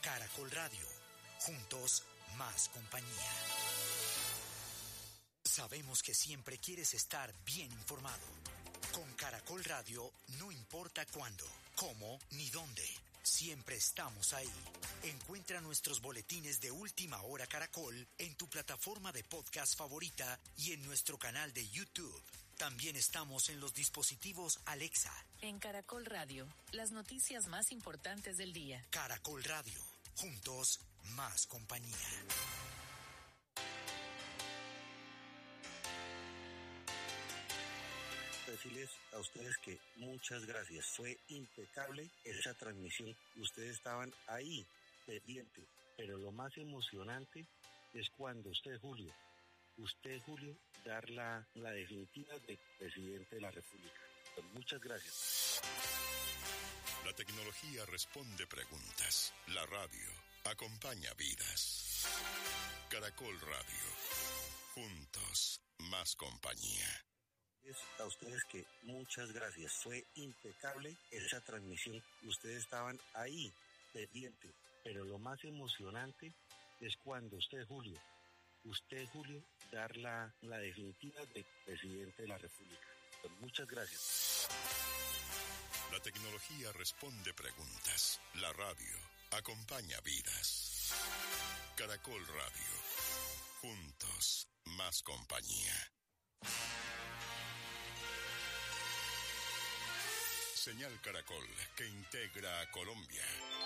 Caracol Radio. Juntos, más compañía. Sabemos que siempre quieres estar bien informado. Con Caracol Radio, no importa cuándo, cómo ni dónde. Siempre estamos ahí. Encuentra nuestros boletines de Última Hora Caracol en tu plataforma de podcast favorita y en nuestro canal de YouTube. También estamos en los dispositivos Alexa. En Caracol Radio, las noticias más importantes del día. Caracol Radio. Juntos, más compañía. Decirles a ustedes que muchas gracias. Fue impecable esa transmisión. Ustedes estaban ahí, pendientes. Pero lo más emocionante es cuando usted, Julio, dar la definitiva de presidente de la República. Pues muchas gracias. La tecnología responde preguntas. La radio acompaña vidas. Caracol Radio. Juntos, más compañía. A ustedes que muchas gracias. Fue impecable esa transmisión. Ustedes estaban ahí, pendientes. Pero lo más emocionante es cuando usted, Julio, dar la definitiva de presidente de la República. Pues muchas gracias. La tecnología responde preguntas. La radio acompaña vidas. Caracol Radio. Juntos, más compañía. Señal Caracol, que integra a Colombia.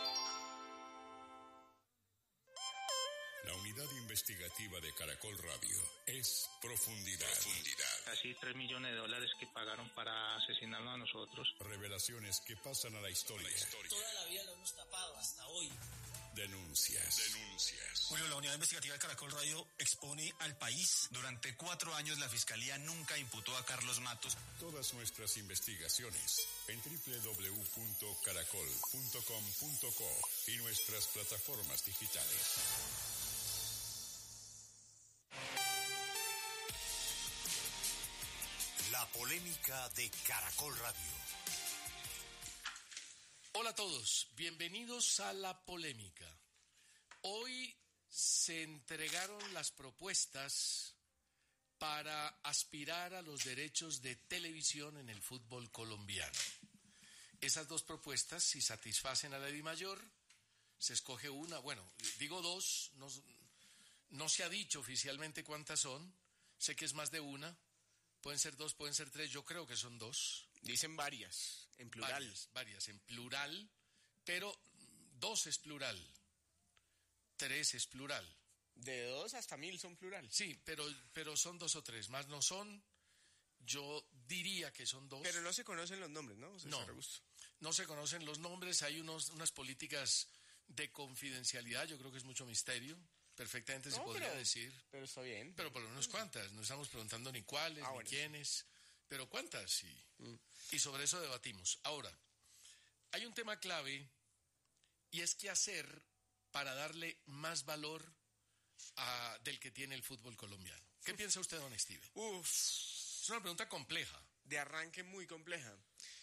La unidad investigativa de Caracol Radio es Profundidad. Casi $3 millones que pagaron para asesinarnos a nosotros. Revelaciones que pasan a la historia. Toda la vida lo hemos tapado hasta hoy. Denuncias. Julio, la unidad investigativa de Caracol Radio expone al país. Durante 4 años la Fiscalía nunca imputó a Carlos Matos. Todas nuestras investigaciones en www.caracol.com.co y nuestras plataformas digitales. La polémica de Caracol Radio. Hola a todos, bienvenidos a La Polémica. Hoy se entregaron las propuestas para aspirar a los derechos de televisión en el fútbol colombiano. Esas dos propuestas, si satisfacen a la Dimayor, se escoge una, bueno, digo dos, no se ha dicho oficialmente cuántas son, sé que es más de una, pueden ser dos, pueden ser tres, yo creo que son dos. Dicen varias, en plural. Varias en plural, pero 2 es plural, 3 es plural. De 2 hasta 1000 son plural. Sí, pero son 2 o 3, más no son, yo diría que son 2. Pero no se conocen los nombres, ¿no? No se conocen los nombres, hay unas políticas de confidencialidad, yo creo que es mucho misterio. Perfectamente se podría decir. Pero está bien. Pero por lo menos cuántas, no estamos preguntando ni cuáles, ni quiénes, pero cuántas, y sobre eso debatimos. Ahora, hay un tema clave, y es qué hacer para darle más valor del que tiene el fútbol colombiano. ¿Qué piensa usted, don Steven? Es una pregunta compleja. De arranque muy compleja.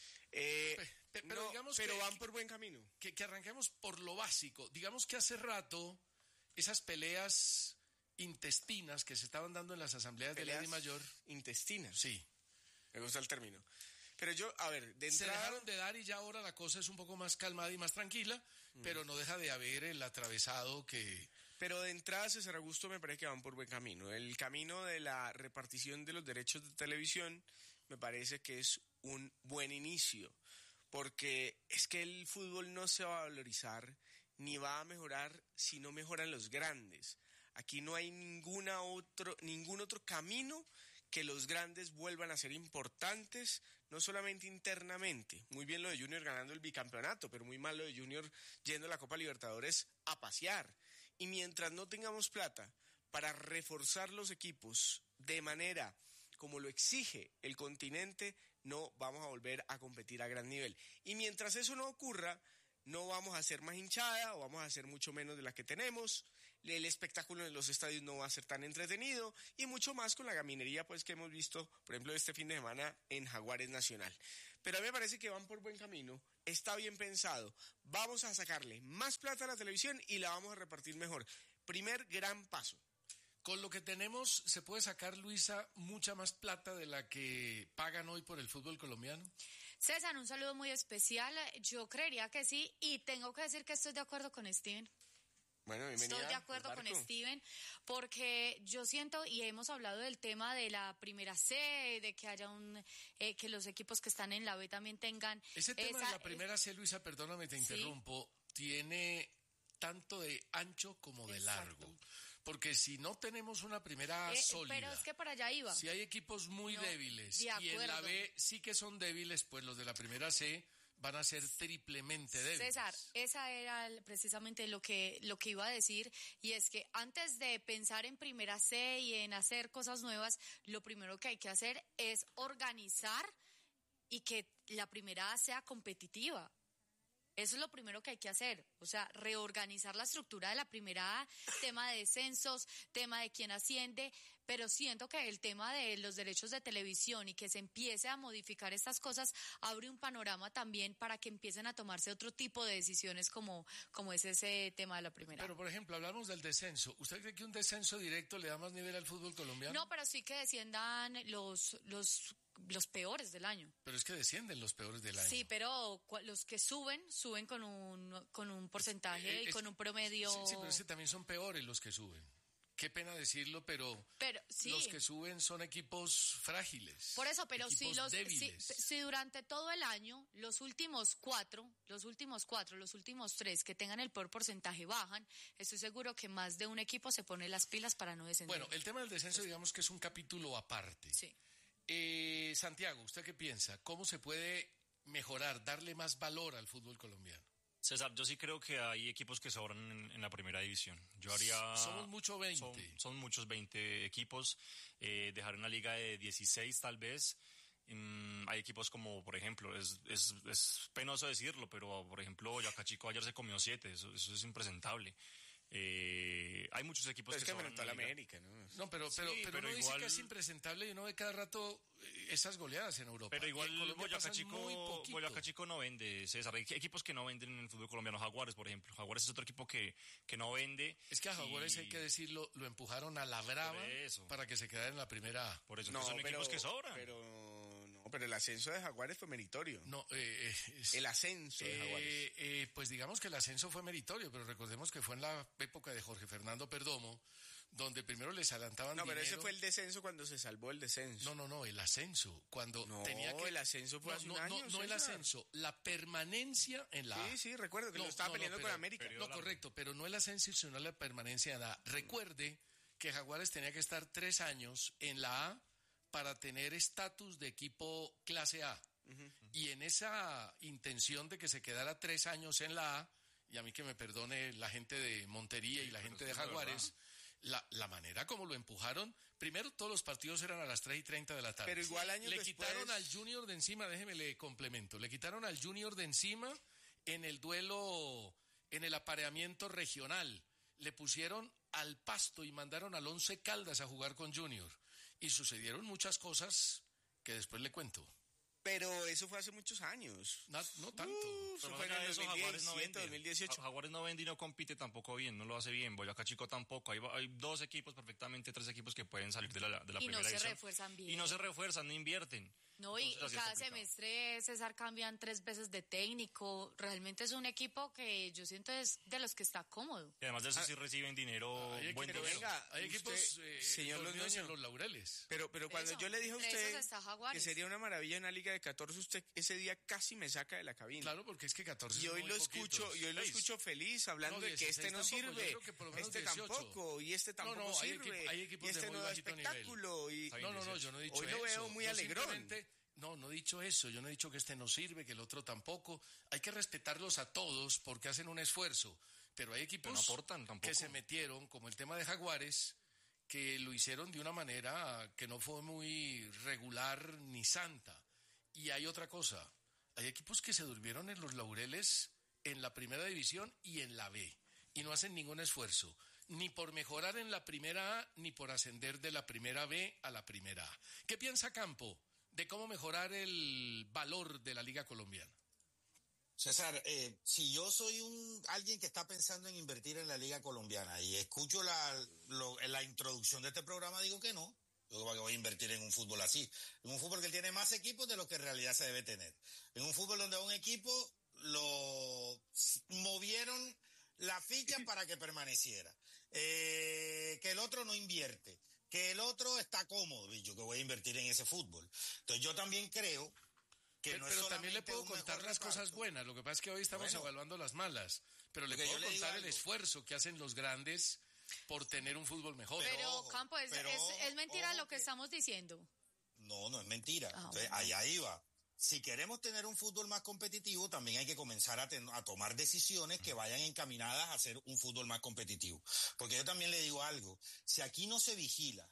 Pero digamos pero van por buen camino. Que arranquemos por lo básico. Digamos que hace rato esas peleas intestinas que se estaban dando en las asambleas de la Dimayor. ¿Intestinas? Sí. Me gusta el término. Pero yo, a ver, de entrada... Se dejaron de dar y ya ahora la cosa es un poco más calmada y más tranquila, pero no deja de haber el atravesado que... Pero de entrada, César Augusto, me parece que van por buen camino. El camino de la repartición de los derechos de televisión me parece que es un buen inicio, porque es que el fútbol no se va a valorizar ni va a mejorar si no mejoran los grandes. Aquí no hay ningún otro camino que los grandes vuelvan a ser importantes, no solamente internamente. Muy bien lo de Junior ganando el bicampeonato, pero muy mal lo de Junior yendo a la Copa Libertadores a pasear. Y mientras no tengamos plata para reforzar los equipos de manera como lo exige el continente, no vamos a volver a competir a gran nivel. Y mientras eso no ocurra, no vamos a hacer más hinchada o vamos a hacer mucho menos de la que tenemos, el espectáculo en los estadios no va a ser tan entretenido y mucho más con la gaminería pues que hemos visto, por ejemplo, este fin de semana en Jaguares Nacional. Pero a mí me parece que van por buen camino, está bien pensado, vamos a sacarle más plata a la televisión y la vamos a repartir mejor. Primer gran paso. Con lo que tenemos, ¿se puede sacar, Luisa, mucha más plata de la que pagan hoy por el fútbol colombiano? César, un saludo muy especial. Yo creería que sí, y tengo que decir que estoy de acuerdo con Steven. Bueno, bienvenida. Estoy de acuerdo con Steven, porque yo siento, y hemos hablado del tema de la primera C, de que haya que los equipos que están en la B también tengan... Ese tema de la primera C, Luisa, perdóname, te interrumpo, tiene tanto de ancho como de largo. Porque si no tenemos una primera sólida... Pero es que para allá iba. Si hay equipos muy débiles y en la B sí que son débiles, pues los de la primera C van a ser triplemente débiles. César, esa era precisamente lo que iba a decir, y es que antes de pensar en primera C y en hacer cosas nuevas, lo primero que hay que hacer es organizar y que la primera A sea competitiva. Eso es lo primero que hay que hacer, o sea, reorganizar la estructura de la primera A, tema de descensos, tema de quién asciende, pero siento que el tema de los derechos de televisión y que se empiece a modificar estas cosas abre un panorama también para que empiecen a tomarse otro tipo de decisiones como es ese tema de la primera A. Pero, por ejemplo, hablamos del descenso. ¿Usted cree que un descenso directo le da más nivel al fútbol colombiano? No, pero sí que desciendan los peores del año. Pero es que descienden los peores del año. Sí, pero los que suben con un porcentaje y con un promedio. Sí, pero es que también son peores los que suben. Qué pena decirlo, pero sí, los que suben son equipos frágiles. Por eso, pero débiles. Si durante todo el año los últimos tres que tengan el peor porcentaje bajan, estoy seguro que más de un equipo se pone las pilas para no descender. Bueno, el tema del descenso, digamos que es un capítulo aparte. Sí. Santiago, ¿usted qué piensa? ¿Cómo se puede mejorar, darle más valor al fútbol colombiano? César, yo sí creo que hay equipos que sobran en la primera división. Yo haría... Somos muchos 20. Son muchos 20 equipos. Dejar una liga de 16 tal vez. Hay equipos como, por ejemplo, es penoso decirlo, pero por ejemplo, Boyacá Chico ayer se comió 7. Eso es impresentable. Hay muchos equipos que sobran en toda la América, ¿no? No, pero uno dice que es impresentable y uno ve cada rato esas goleadas en Europa. Pero igual Boyacá Chico no vende, César. Hay equipos que no venden en el fútbol colombiano. Jaguares, por ejemplo. Jaguares es otro equipo que no vende. Es que a Jaguares, hay que decirlo, lo empujaron a la brava para que se quedara en la primera A. Por eso no, son equipos que sobran. Pero el ascenso de Jaguares fue meritorio. No, el ascenso de Jaguares. Pues digamos que el ascenso fue meritorio, pero recordemos que fue en la época de Jorge Fernando Perdomo, donde primero les adelantaban dinero. No, pero ese fue el descenso cuando se salvó el descenso. No, el ascenso. Cuando tenía que... el ascenso fue hace un año. No el ascenso, la permanencia en la A. Sí, recuerdo que lo estaba peleando con América. No, correcto, pero no el ascenso, sino la permanencia en la A. Recuerde que Jaguares tenía que estar 3 años en la A para tener estatus de equipo clase A. Y en esa intención de que se quedara 3 años en la A, y a mí que me perdone la gente de Montería y la gente de Jaguares, la manera como lo empujaron, primero todos los partidos eran a las 3:30 de la tarde. Pero igual años después... quitaron al Junior de encima, déjeme le complemento, le quitaron al Junior de encima en el duelo, en el apareamiento regional. Le pusieron al Pasto y mandaron al Once Caldas a jugar con Junior. Y sucedieron muchas cosas que después le cuento. Pero eso fue hace muchos años. No tanto. Eso fue en el 2017, 2018. Jaguares no vende y no compite tampoco bien, no lo hace bien. Boyacá Chico tampoco. Hay 2 equipos perfectamente, 3 equipos que pueden salir de la primera división. Y no se refuerzan bien. Y no se refuerzan, no invierten. No, entonces, y cada semestre, César, cambian 3 veces de técnico. Realmente es un equipo que yo siento es de los que está cómodo. Y además de eso sí reciben dinero, buen dinero. Venga, hay equipos, señor dormidos en los laureles. Pero cuando yo le dije a usted que sería una maravilla una liga de 14, usted ese día casi me saca de la cabina. Claro, porque es que 14 y hoy lo escucho feliz hablando de que este no sirve, este 18. Tampoco, y este tampoco sirve, hay equipos y este de muy no da bajito espectáculo. Y... No, yo no he dicho hoy eso. Hoy lo veo muy alegrón. No he dicho eso, yo no he dicho que este no sirve, que el otro tampoco. Hay que respetarlos a todos porque hacen un esfuerzo, pero hay equipos no aportan, que se metieron, como el tema de Jaguares, que lo hicieron de una manera que no fue muy regular ni santa. Y hay otra cosa, hay equipos que se durmieron en los laureles en la primera división y en la B, y no hacen ningún esfuerzo, ni por mejorar en la primera A, ni por ascender de la primera B a la primera A. ¿Qué piensa Campo de cómo mejorar el valor de la Liga Colombiana? César, si yo soy alguien que está pensando en invertir en la Liga Colombiana y escucho la introducción de este programa, digo que no. Yo voy a invertir en un fútbol así, en un fútbol que tiene más equipos de lo que en realidad se debe tener. En un fútbol donde a un equipo lo movieron la ficha para que permaneciera. Que el otro no invierte, que el otro está cómodo, y yo que voy a invertir en ese fútbol. Entonces yo también creo que no es pero también le solamente puedo un contar mejor las reparto. cosas buenas, lo que pasa es que hoy estamos evaluando las malas, pero le Porque puedo yo le digo contar el algo. esfuerzo que hacen los grandes por tener un fútbol mejor. Pero, Campo, es mentira lo que estamos diciendo. No es mentira. Entonces, allá iba. Si queremos tener un fútbol más competitivo, también hay que comenzar a tomar decisiones que vayan encaminadas a hacer un fútbol más competitivo. Porque yo también le digo algo, si aquí no se vigila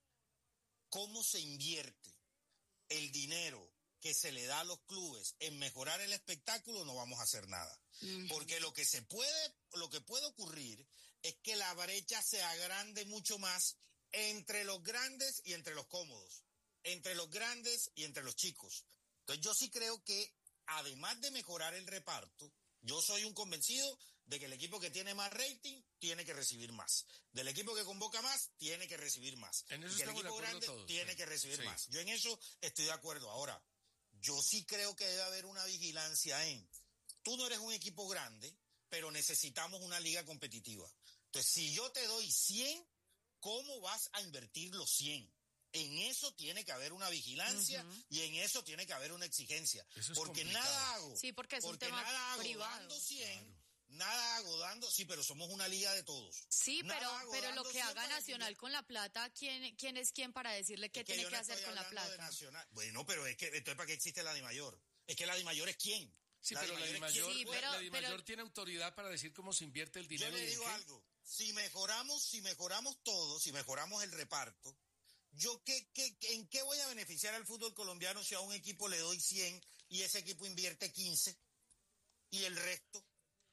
cómo se invierte el dinero que se le da a los clubes en mejorar el espectáculo, no vamos a hacer nada. Porque lo que puede ocurrir es que la brecha se agrande mucho más entre los grandes y entre los cómodos, entre los grandes y entre los chicos. Entonces yo sí creo que, además de mejorar el reparto, yo soy un convencido de que el equipo que tiene más rating tiene que recibir más. Del equipo que convoca más, tiene que recibir más. En eso y que el estamos de equipo acuerdo grande todos. tiene que recibir más. Yo en eso estoy de acuerdo. Ahora, yo sí creo que debe haber una vigilancia tú no eres un equipo grande, pero necesitamos una liga competitiva. Entonces, si yo te doy 100, ¿cómo vas a invertir los 100? En eso tiene que haber una vigilancia y en eso tiene que haber una exigencia. Eso es porque complicado. nada hago. Sí, porque es un porque tema nada hago privado. dando 100, nada hago dando, sí, pero somos una liga de todos. Sí, Nada hago pero lo dando que 100 haga para Nacional con la plata, ¿quién es quién para decirle qué tiene yo que no hacer estoy con la hablando de plata? Nacional. Bueno, pero es que entonces ¿para qué existe la DIMAYOR? Es que la DIMAYOR es quién. Sí, pero la DIMAYOR, Sí, la DIMAYOR tiene autoridad para decir cómo se invierte el dinero. Yo le y en digo qué. algo, si mejoramos todo, si mejoramos el reparto, ¿yo en qué voy a beneficiar al fútbol colombiano si a un equipo le doy 100 y ese equipo invierte 15 y el resto?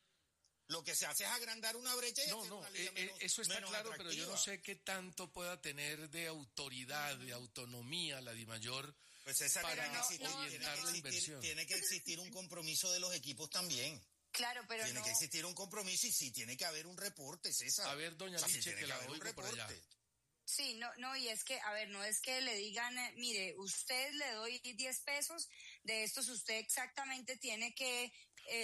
Lo que se hace es agrandar una brecha y hacer una liga eso está menos claro, pero yo no atractiva. sé qué tanto pueda tener de autoridad, de autonomía la DIMAYOR Pues esa para orientar la inversión. Tiene que existir un compromiso de los equipos también. Claro, pero Tiene que existir un compromiso y sí, tiene que haber un reporte, César. A ver, doña Liche, tiene que la haber un oigo por allá. reporte. Sí, no, y es que, a ver, no es que le digan, mire, usted le doy 10 pesos, de estos usted exactamente tiene que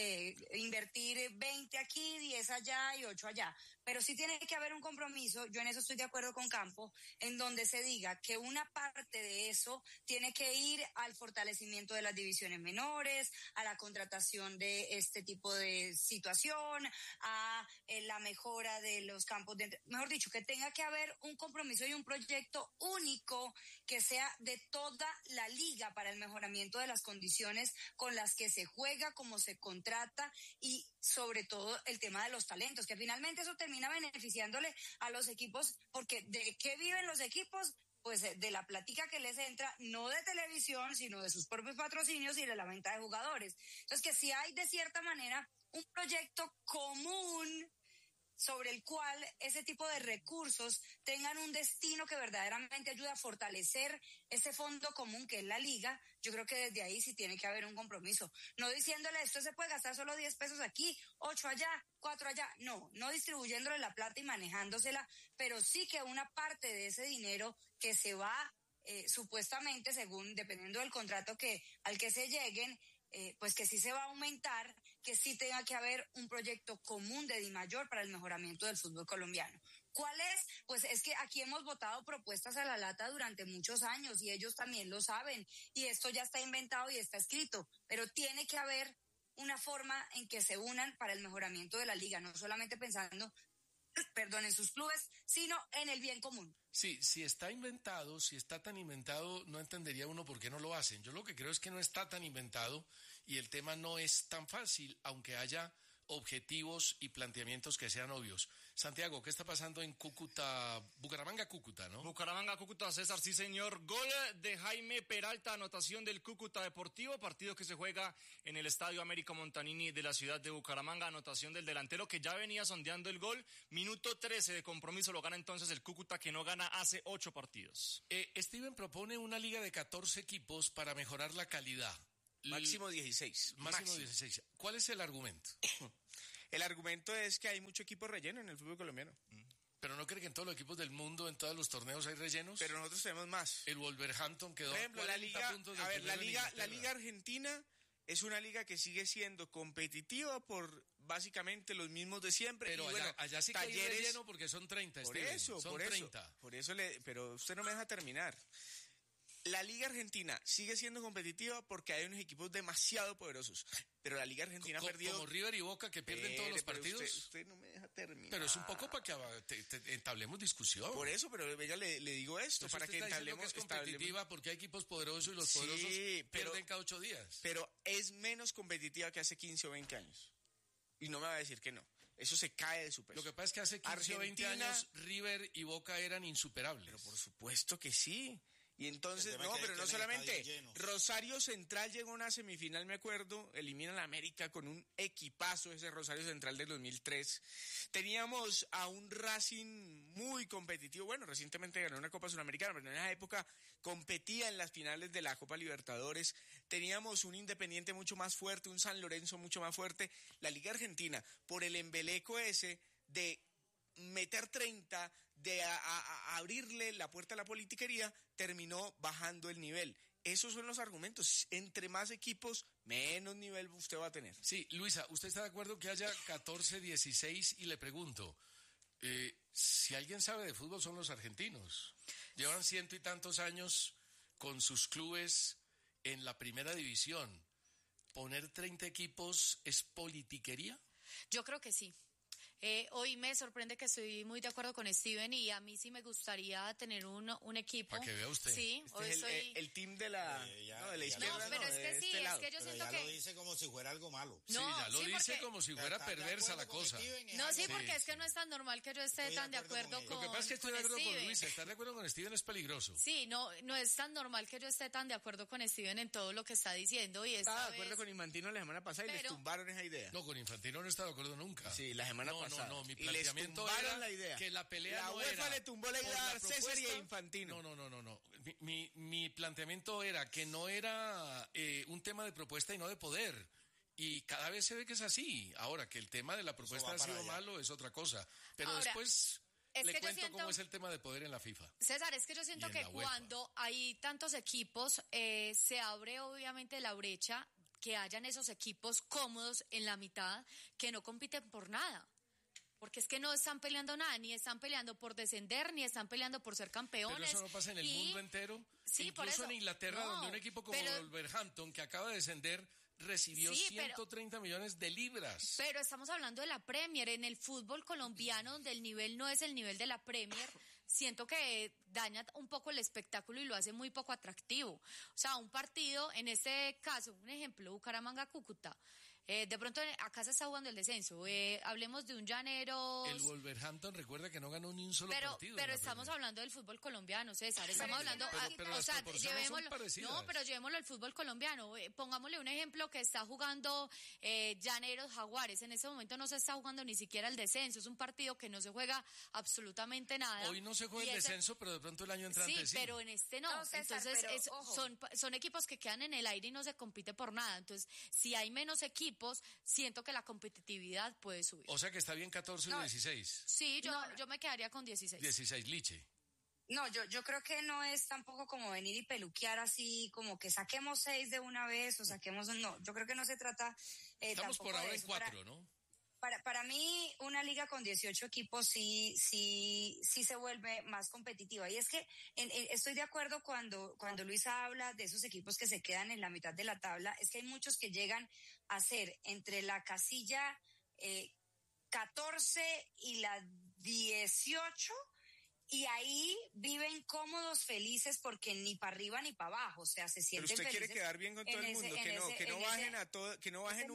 invertir 20 aquí, 10 allá y 8 allá. Pero sí tiene que haber un compromiso, yo en eso estoy de acuerdo con Campo, en donde se diga que una parte de eso tiene que ir al fortalecimiento de las divisiones menores, a la contratación de este tipo de situación, a la mejora de los campos de... Mejor dicho, que tenga que haber un compromiso y un proyecto único que sea de toda la liga para el mejoramiento de las condiciones con las que se juega, cómo se contrata y sobre todo el tema de los talentos, que finalmente eso termina beneficiándole a los equipos, porque ¿de qué viven los equipos? Pues de la plática que les entra, no de televisión, sino de sus propios patrocinios y de la venta de jugadores. Entonces, que si hay de cierta manera un proyecto común sobre el cual ese tipo de recursos tengan un destino que verdaderamente ayude a fortalecer ese fondo común que es la liga, yo creo que desde ahí sí tiene que haber un compromiso. No diciéndole, esto se puede gastar solo 10 pesos aquí, 8 allá, 4 allá. No distribuyéndole la plata y manejándosela, pero sí que una parte de ese dinero que se va supuestamente, según, dependiendo del contrato al que se lleguen, pues que sí se va a aumentar, que sí tenga que haber un proyecto común de DIMAYOR para el mejoramiento del fútbol colombiano. ¿Cuál es? Pues es que aquí hemos votado propuestas a la lata durante muchos años y ellos también lo saben y esto ya está inventado y está escrito, pero tiene que haber una forma en que se unan para el mejoramiento de la liga, no solamente pensando, en sus clubes, sino en el bien común. Sí, si está tan inventado, no entendería uno por qué no lo hacen. Yo lo que creo es que no está tan inventado y el tema no es tan fácil, aunque haya objetivos y planteamientos que sean obvios. Santiago, ¿qué está pasando en Cúcuta? Bucaramanga-Cúcuta, ¿no? Bucaramanga-Cúcuta, César, sí señor. Gol de Jaime Peralta, anotación del Cúcuta Deportivo, partido que se juega en el Estadio Américo Montanini de la ciudad de Bucaramanga, anotación del delantero que ya venía sondeando el gol. Minuto 13 de compromiso, lo gana entonces el Cúcuta, que no gana hace 8 partidos. Steven propone una liga de 14 equipos para mejorar la calidad. Máximo 16. Máximo 16. ¿Cuál es el argumento? El argumento es que hay mucho equipo relleno en el fútbol colombiano. ¿Pero no cree que en todos los equipos del mundo, en todos los torneos hay rellenos? Pero nosotros tenemos más. El Wolverhampton quedó por ejemplo, a 40 puntos del la liga argentina es una liga que sigue siendo competitiva por básicamente los mismos de siempre. Pero y allá sí que hay relleno porque son 30, por Steven, eso, son por 30. Eso, por eso pero usted no me deja terminar. La Liga Argentina sigue siendo competitiva porque hay unos equipos demasiado poderosos. Pero la Liga Argentina ha perdido... Como River y Boca que pierden todos los partidos. Usted no me deja terminar. Pero es un poco para que entablemos discusión. Por eso, pero venga, le digo esto, Entonces para que entablemos... Que es competitiva porque hay equipos poderosos y los poderosos pierden cada 8 días. Pero es menos competitiva que hace 15 o 20 años. Y no me va a decir que no. Eso se cae de su peso. Lo que pasa es que hace 15 o 20 años River y Boca eran insuperables. Pero por supuesto que sí. Y entonces, pero no solamente, Rosario Central llegó a una semifinal, me acuerdo, elimina a la América con un equipazo, ese Rosario Central del 2003. Teníamos a un Racing muy competitivo, bueno, recientemente ganó una Copa Sudamericana, pero en esa época competía en las finales de la Copa Libertadores. Teníamos un Independiente mucho más fuerte, un San Lorenzo mucho más fuerte. La Liga Argentina, por el embeleco ese de meter 30, de abrirle la puerta a la politiquería, terminó bajando el nivel. Esos son los argumentos. Entre más equipos, menos nivel usted va a tener. Sí, Luisa, ¿usted está de acuerdo que haya 14, 16? Y le pregunto, si alguien sabe de fútbol son los argentinos. Llevan 100 y tantos años con sus clubes en la primera división. ¿Poner 30 equipos es politiquería? Yo creo que sí. Hoy me sorprende que estoy muy de acuerdo con Steven y a mí sí me gustaría tener un equipo. Para que vea usted. Sí, hoy es el team de la, de la izquierda. No, pero es que sí, es que yo siento ya que... lo dice como si fuera algo malo. Sí, ya lo dice como si fuera perversa la cosa. No, sí, porque es que no es tan normal que yo esté tan de acuerdo con... Lo que pasa es que estoy de acuerdo Steven. con Luisa, estar de acuerdo con Steven es peligroso. Sí, no es tan normal que yo esté tan de acuerdo con Steven en todo lo que está diciendo. Y estaba de acuerdo con Infantino la semana pasada y les tumbaron esa idea. No, con Infantino no estaba de acuerdo nunca. Sí, la semana pasada. No, mi planteamiento era la idea. Que la pelea la no UEFA era le tumbó la idea a César y a Infantino. No. Mi planteamiento era que no era un tema de propuesta y no de poder. Y cada vez se ve que es así. Ahora, que el tema de la propuesta ha sido malo es otra cosa. Pero ahora, después le cuento cómo es el tema de poder en la FIFA. César, es que yo siento que cuando hay tantos equipos, se abre obviamente la brecha que hayan esos equipos cómodos en la mitad que no compiten por nada. Porque es que no están peleando nada, ni están peleando por descender, ni están peleando por ser campeones. Pero eso no pasa en el mundo entero. Sí, incluso por eso. En Inglaterra, donde un equipo como Wolverhampton, que acaba de descender, recibió 130 millones de libras. Pero estamos hablando de la Premier. En el fútbol colombiano, donde el nivel no es el nivel de la Premier, siento que daña un poco el espectáculo y lo hace muy poco atractivo. O sea, un partido, en este caso, un ejemplo, Bucaramanga-Cúcuta. De pronto acá se está jugando el descenso. Hablemos de un Llanero. El Wolverhampton, recuerda que no ganó ni un solo partido. Pero estamos hablando del fútbol colombiano, César. Estamos hablando. Pero llevémoslo al fútbol colombiano. Pongámosle un ejemplo que está jugando Llaneros Jaguares. En este momento no se está jugando ni siquiera el descenso. Es un partido que no se juega absolutamente nada. Hoy no se juega el descenso, pero de pronto el año entrante sí. Pero en este no. César, entonces son equipos que quedan en el aire y no se compite por nada. Entonces, si hay menos equipos, siento que la competitividad puede subir. O sea que está bien 14 o 16. Sí, yo me quedaría con 16. 16, Liche. No, yo creo que no es tampoco como venir y peluquear así, como que saquemos 6 de una vez o saquemos... No, yo creo que no se trata estamos tampoco por ahora de en 4, ¿no? Para mí, una liga con 18 equipos sí se vuelve más competitiva. Y es que estoy de acuerdo cuando Luisa habla de esos equipos que se quedan en la mitad de la tabla. Es que hay muchos que llegan a ser entre la casilla 14 y la 18 y ahí viven cómodos, felices, porque ni para arriba ni para abajo, o sea, se sienten felices. Pero usted quiere quedar bien con todo el mundo, que no bajen a todo, que no bajen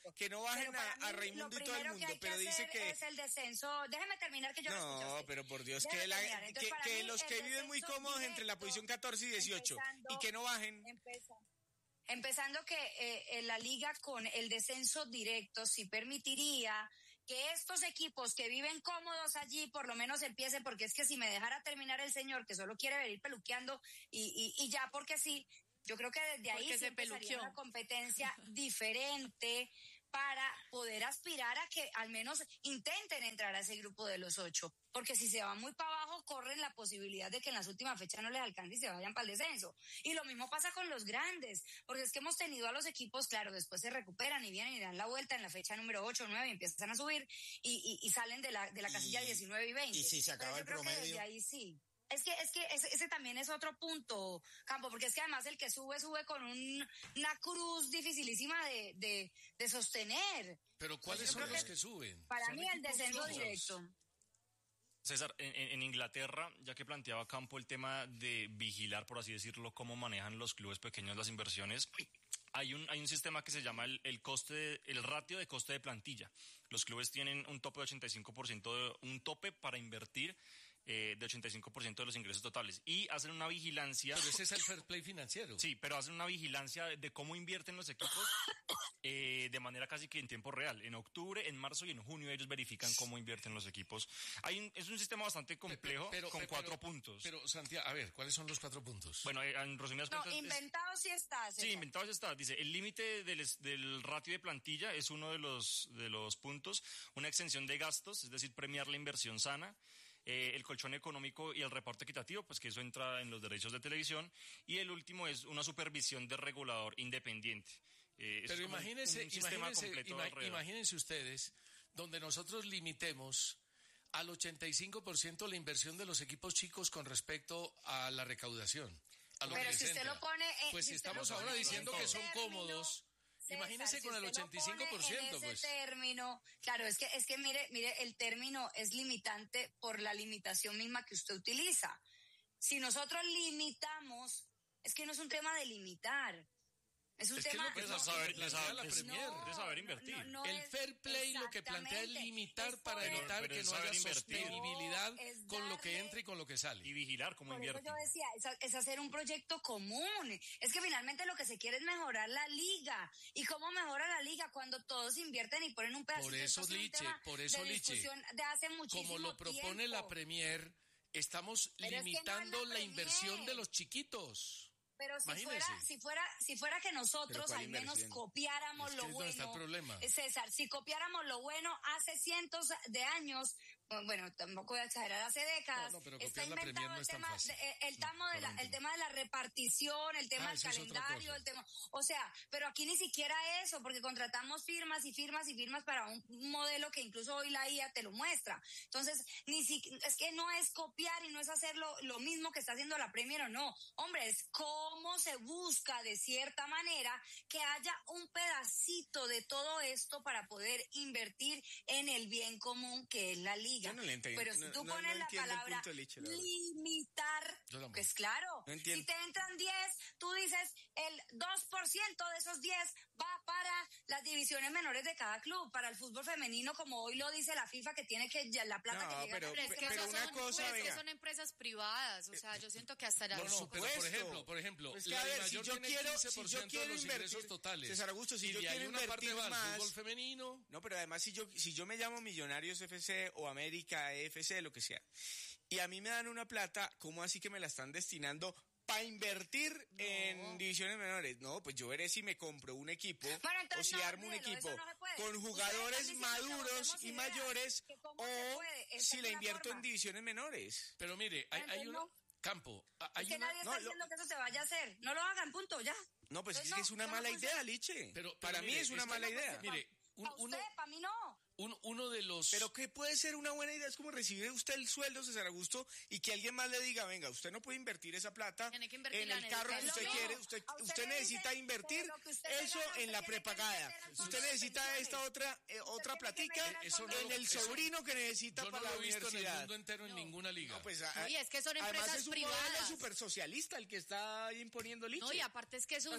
a Raimundo y todo el mundo, pero dice que es el descenso. Déjeme terminar que yo no, pero por Dios, que los que viven muy cómodos directo, entre la posición 14 y 18 y que no bajen. Empezando que la liga con el descenso directo sí permitiría que estos equipos que viven cómodos allí por lo menos empiecen, porque es que si me dejara terminar el señor que solo quiere venir peluqueando y ya porque sí, yo creo que desde ahí se empezaría una competencia diferente para poder aspirar a que al menos intenten entrar a ese grupo de los 8, porque si se van muy para abajo corren la posibilidad de que en las últimas fechas no les alcance y se vayan para el descenso. Y lo mismo pasa con los grandes, porque es que hemos tenido a los equipos, claro, después se recuperan y vienen y dan la vuelta en la fecha número 8 o 9 y empiezan a subir y salen de la casilla 19 y 20. Y si se acaba el promedio. Desde ahí sí. Es que ese también es otro punto, Campo, porque es que además el que sube con una cruz dificilísima de sostener. Pero ¿cuáles son los que suben? Para mí el descenso directo. César, en Inglaterra, ya que planteaba Campo el tema de vigilar, por así decirlo, cómo manejan los clubes pequeños las inversiones, hay un sistema que se llama el ratio de coste de plantilla. Los clubes tienen un tope de 85%, un tope para invertir de 85% de los ingresos totales y hacen una vigilancia. Pero ese es el fair play financiero. Sí, pero hacen una vigilancia de cómo invierten los equipos de manera casi que en tiempo real. En octubre, en marzo y en junio ellos verifican cómo invierten los equipos. Es un sistema bastante complejo con 4 puntos. Pero Santiago, a ver, ¿cuáles son los 4 puntos? Bueno, en resumidas cuentas. Inventado sí está. Sí, inventado sí está. Dice, el límite del ratio de plantilla es uno de los puntos. Una exención de gastos, es decir, premiar la inversión sana. El colchón económico y el reparto equitativo, pues que eso entra en los derechos de televisión, y el último es una supervisión de regulador independiente. Pero imagínense ustedes, donde nosotros limitemos al 85% la inversión de los equipos chicos con respecto a la recaudación. Pero si usted lo pone... pues si estamos ahora diciendo que son cómodos... Imagínese con el 85%, pues. Término, claro, es que mire, el término es limitante por la limitación misma que usted utiliza. Si nosotros limitamos, es que no es un tema de limitar. Es un tema de saber invertir. El fair play lo que plantea es limitar para evitar que no haya sostenibilidad con lo que entra y con lo que sale. Y vigilar cómo invierte. Yo decía, es hacer un proyecto común. Es que finalmente lo que se quiere es mejorar la liga. ¿Y cómo mejora la liga? Cuando todos invierten y ponen un pedacito. Por eso, Liche, de hace muchísimo como lo propone tiempo. la Premier, estamos limitando la inversión de los chiquitos. Pero si fuera que nosotros al menos copiáramos lo bueno, está el problema. César, si copiáramos lo bueno hace cientos de años, bueno, tampoco voy a exagerar, hace décadas, pero está inventado el tema de la repartición, el tema del calendario, el tema, o sea, pero aquí ni siquiera eso, porque contratamos firmas y firmas y firmas para un modelo que incluso hoy la IA te lo muestra. Entonces, es que no es copiar y no es hacer lo mismo que está haciendo la Premier o no. Hombre, es cómo se busca de cierta manera que haya un pedacito de todo esto para poder invertir en el bien común que es la liga. Pero si tú pones la palabra limitar, pues claro, si te entran 10, tú dices el 2% de esos 10 va para las divisiones menores de cada club, para el fútbol femenino, como hoy lo dice la FIFA, que tiene que la plata que llega. Pero una cosa, que son empresas privadas, o sea, yo siento que hasta por ejemplo, pues que a ver, si yo quiero invertir totales. César Augusto, si yo quiero invertir más, fútbol femenino. No, pero además si yo me llamo Millonarios FC o América FC, lo que sea, y a mí me dan una plata, ¿cómo así que me la están destinando para invertir en divisiones menores? No, pues yo veré si me compro un equipo o si armo un equipo con jugadores maduros y mayores o si la invierto en divisiones menores. Pero mire, hay una... Campo, es que nadie está diciendo que eso se vaya a hacer. No lo hagan, punto, ya. No, pues es que es una mala idea, Liche. Pero para mí es una mala idea. Mire, para mí no. Uno de los... Pero ¿qué puede ser una buena idea? Es como recibir usted el sueldo, César Augusto, y que alguien más le diga, venga, usted no puede invertir esa plata en el carro que usted quiere. Usted necesita invertir eso en la prepagada. Usted necesita esta otra platica en el sobrino que necesita para la universidad. Yo no lo he visto en el mundo entero en ninguna liga. No, y es que son empresas privadas. Además es un modelo súper socialista el que está imponiendo Liche. No, y aparte es que son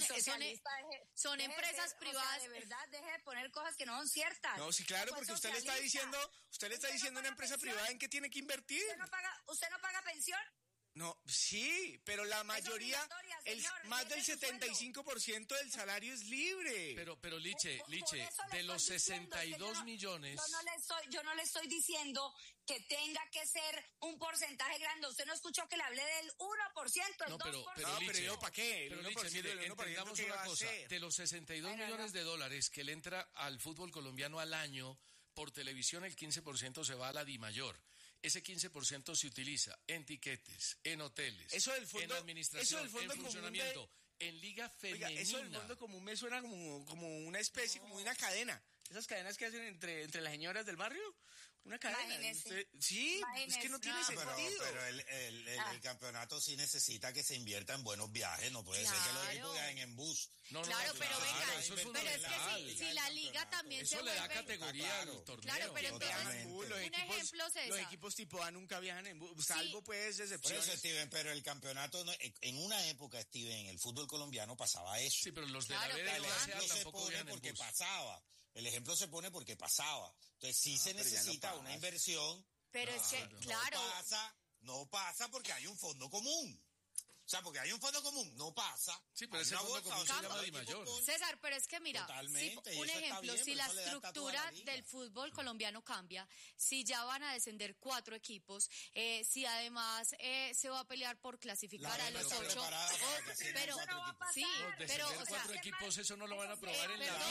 empresas privadas. O sea, de verdad, deje de poner cosas que no son ciertas. No, sí, claro, porque usted le está diciendo a una empresa privada en qué tiene que invertir. ¿Usted no paga pensión? No, sí, pero la mayoría, más del 75% del salario es libre. Pero Liche, de los 62 millones... Yo no le estoy diciendo que tenga que ser un porcentaje grande. Usted no escuchó que le hablé del 1%, el 2%. Pero yo, ¿para qué? Pero Liche, mire, entendamos una cosa. De los 62 millones de dólares que le entra al fútbol colombiano al año, por televisión el 15% se va a la DIMAYOR. Ese 15% se utiliza en tiquetes, en hoteles, en administración, en funcionamiento, en liga femenina. Oiga, eso del fondo común me suena como una especie, como una cadena. Esas cadenas que hacen entre las señoras del barrio. Una cadena. Sí, es que no tiene sentido. Pero el campeonato sí necesita que se invierta en buenos viajes. No puede ser que los equipos viajen en bus. Claro, pero venga, pero es que si la liga también eso se le da vuelve... categoría al torneo. Claro, pero entonces, un ejemplo, César. Los equipos tipo A nunca viajan en bus, salvo pues excepciones. Por eso, Steven, pero el campeonato, en una época, Steven, en el fútbol colombiano pasaba eso. Sí, pero los de la B de clase A tampoco viajan en bus. Pasaba. El ejemplo se pone porque pasaba. Entonces sí se necesita una inversión. Pero es que, claro. No pasa porque hay un fondo común. O sea, porque hay un fondo común, no pasa. Sí, pero ese fondo común se llama DIMAYOR. César, pero es que mira, un ejemplo, si la estructura del fútbol colombiano cambia, si ya van a descender 4 equipos, si además se va a pelear por clasificar a los 8, pero sí, pero o sea, 4 equipos eso no lo van a probar en la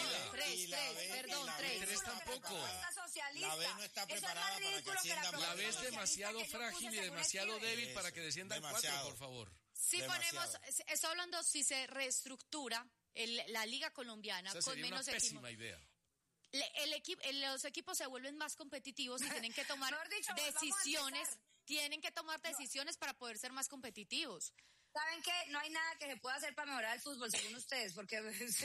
vida. 3 tampoco. La B no está preparada para que asciendan. La B es demasiado frágil y demasiado débil para que desciendan 4, por favor. Si estoy hablando, si se reestructura la liga colombiana con menos equipos. Pésima idea. Los equipos se vuelven más competitivos y tienen que tomar decisiones para poder ser más competitivos. ¿Saben qué? No hay nada que se pueda hacer para mejorar el fútbol, según ustedes, porque...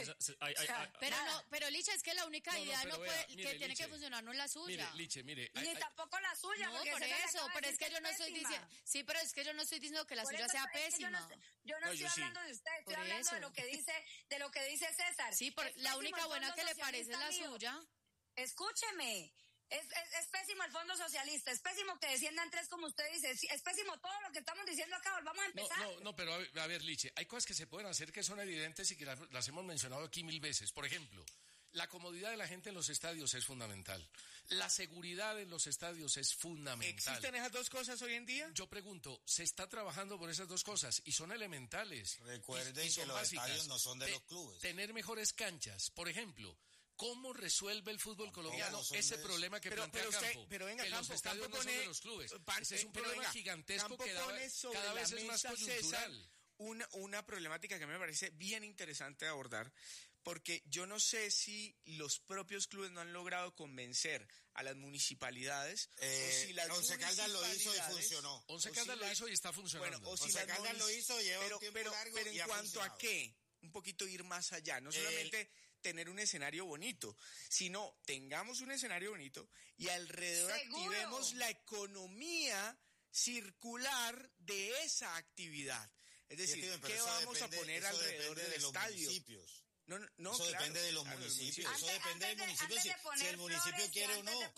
Pero Licha, es que la única idea que tiene que funcionar no es la suya. Mire. Ni tampoco la suya. No, por eso, pero es que yo no estoy diciendo... Sí, pero es que yo no estoy diciendo que la suya sea pésima. Yo no estoy hablando de usted, estoy hablando de lo que dice César. Sí, la única buena que le parece es la suya. Escúcheme. Es pésimo el fondo socialista, es pésimo que desciendan 3 como usted dice, es pésimo todo lo que estamos diciendo acá, volvamos a empezar. No, pero a ver, Liche, hay cosas que se pueden hacer que son evidentes y que las hemos mencionado aquí 1000 veces. Por ejemplo, la comodidad de la gente en los estadios es fundamental. La seguridad en los estadios es fundamental. ¿Existen esas 2 cosas hoy en día? Yo pregunto, se está trabajando por esas 2 cosas y son elementales. Recuerden que los estadios no son de los clubes. Tener mejores canchas, por ejemplo. ¿Cómo resuelve el fútbol colombiano ese problema que plantea Campo? Pero venga, que Campo, los estadios no son de los clubes. Ese es un problema gigantesco que cada vez es más coyuntural. Una problemática que me parece bien interesante de abordar, porque yo no sé si los propios clubes no han logrado convencer a las municipalidades o si las Once Caldas lo hizo y funcionó. Once Caldas lo hizo y está funcionando. Bueno, Once Caldas lo hizo, lleva un tiempo largo pero y en cuanto a qué, un poquito ir más allá, no solamente tener un escenario bonito, sino tengamos un escenario bonito y alrededor activemos la economía circular de esa actividad. Es decir, ¿qué vamos a poner alrededor del estadio? No, eso depende de los municipios. Eso depende del municipio, si el municipio quiere o no.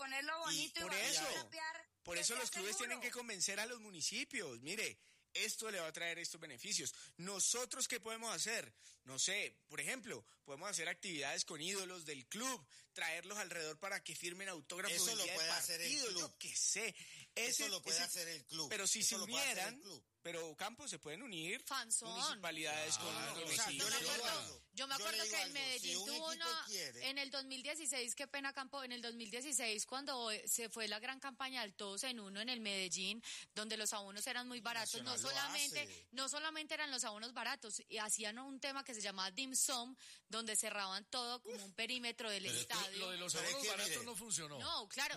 Por eso los clubes tienen que convencer a los municipios. Mire, esto le va a traer estos beneficios. ¿Nosotros qué podemos hacer? No sé, por ejemplo, podemos hacer actividades con ídolos del club, traerlos alrededor para que firmen autógrafos. Eso lo puede hacer el club. Yo qué sé. Eso lo puede hacer el club. Pero si se unieran, pero Campos se pueden unir municipalidades con yo me acuerdo que el Medellín tuvo una en el 2016, qué pena Campo, en el 2016 cuando se fue la gran campaña del Todos en Uno en el Medellín, donde los abonos eran muy baratos, no solamente eran los abonos baratos, y hacían un tema que se llamaba Dim Sum, donde cerraban todo como un perímetro del estadio. Lo de los abonos baratos no funcionó. No, claro.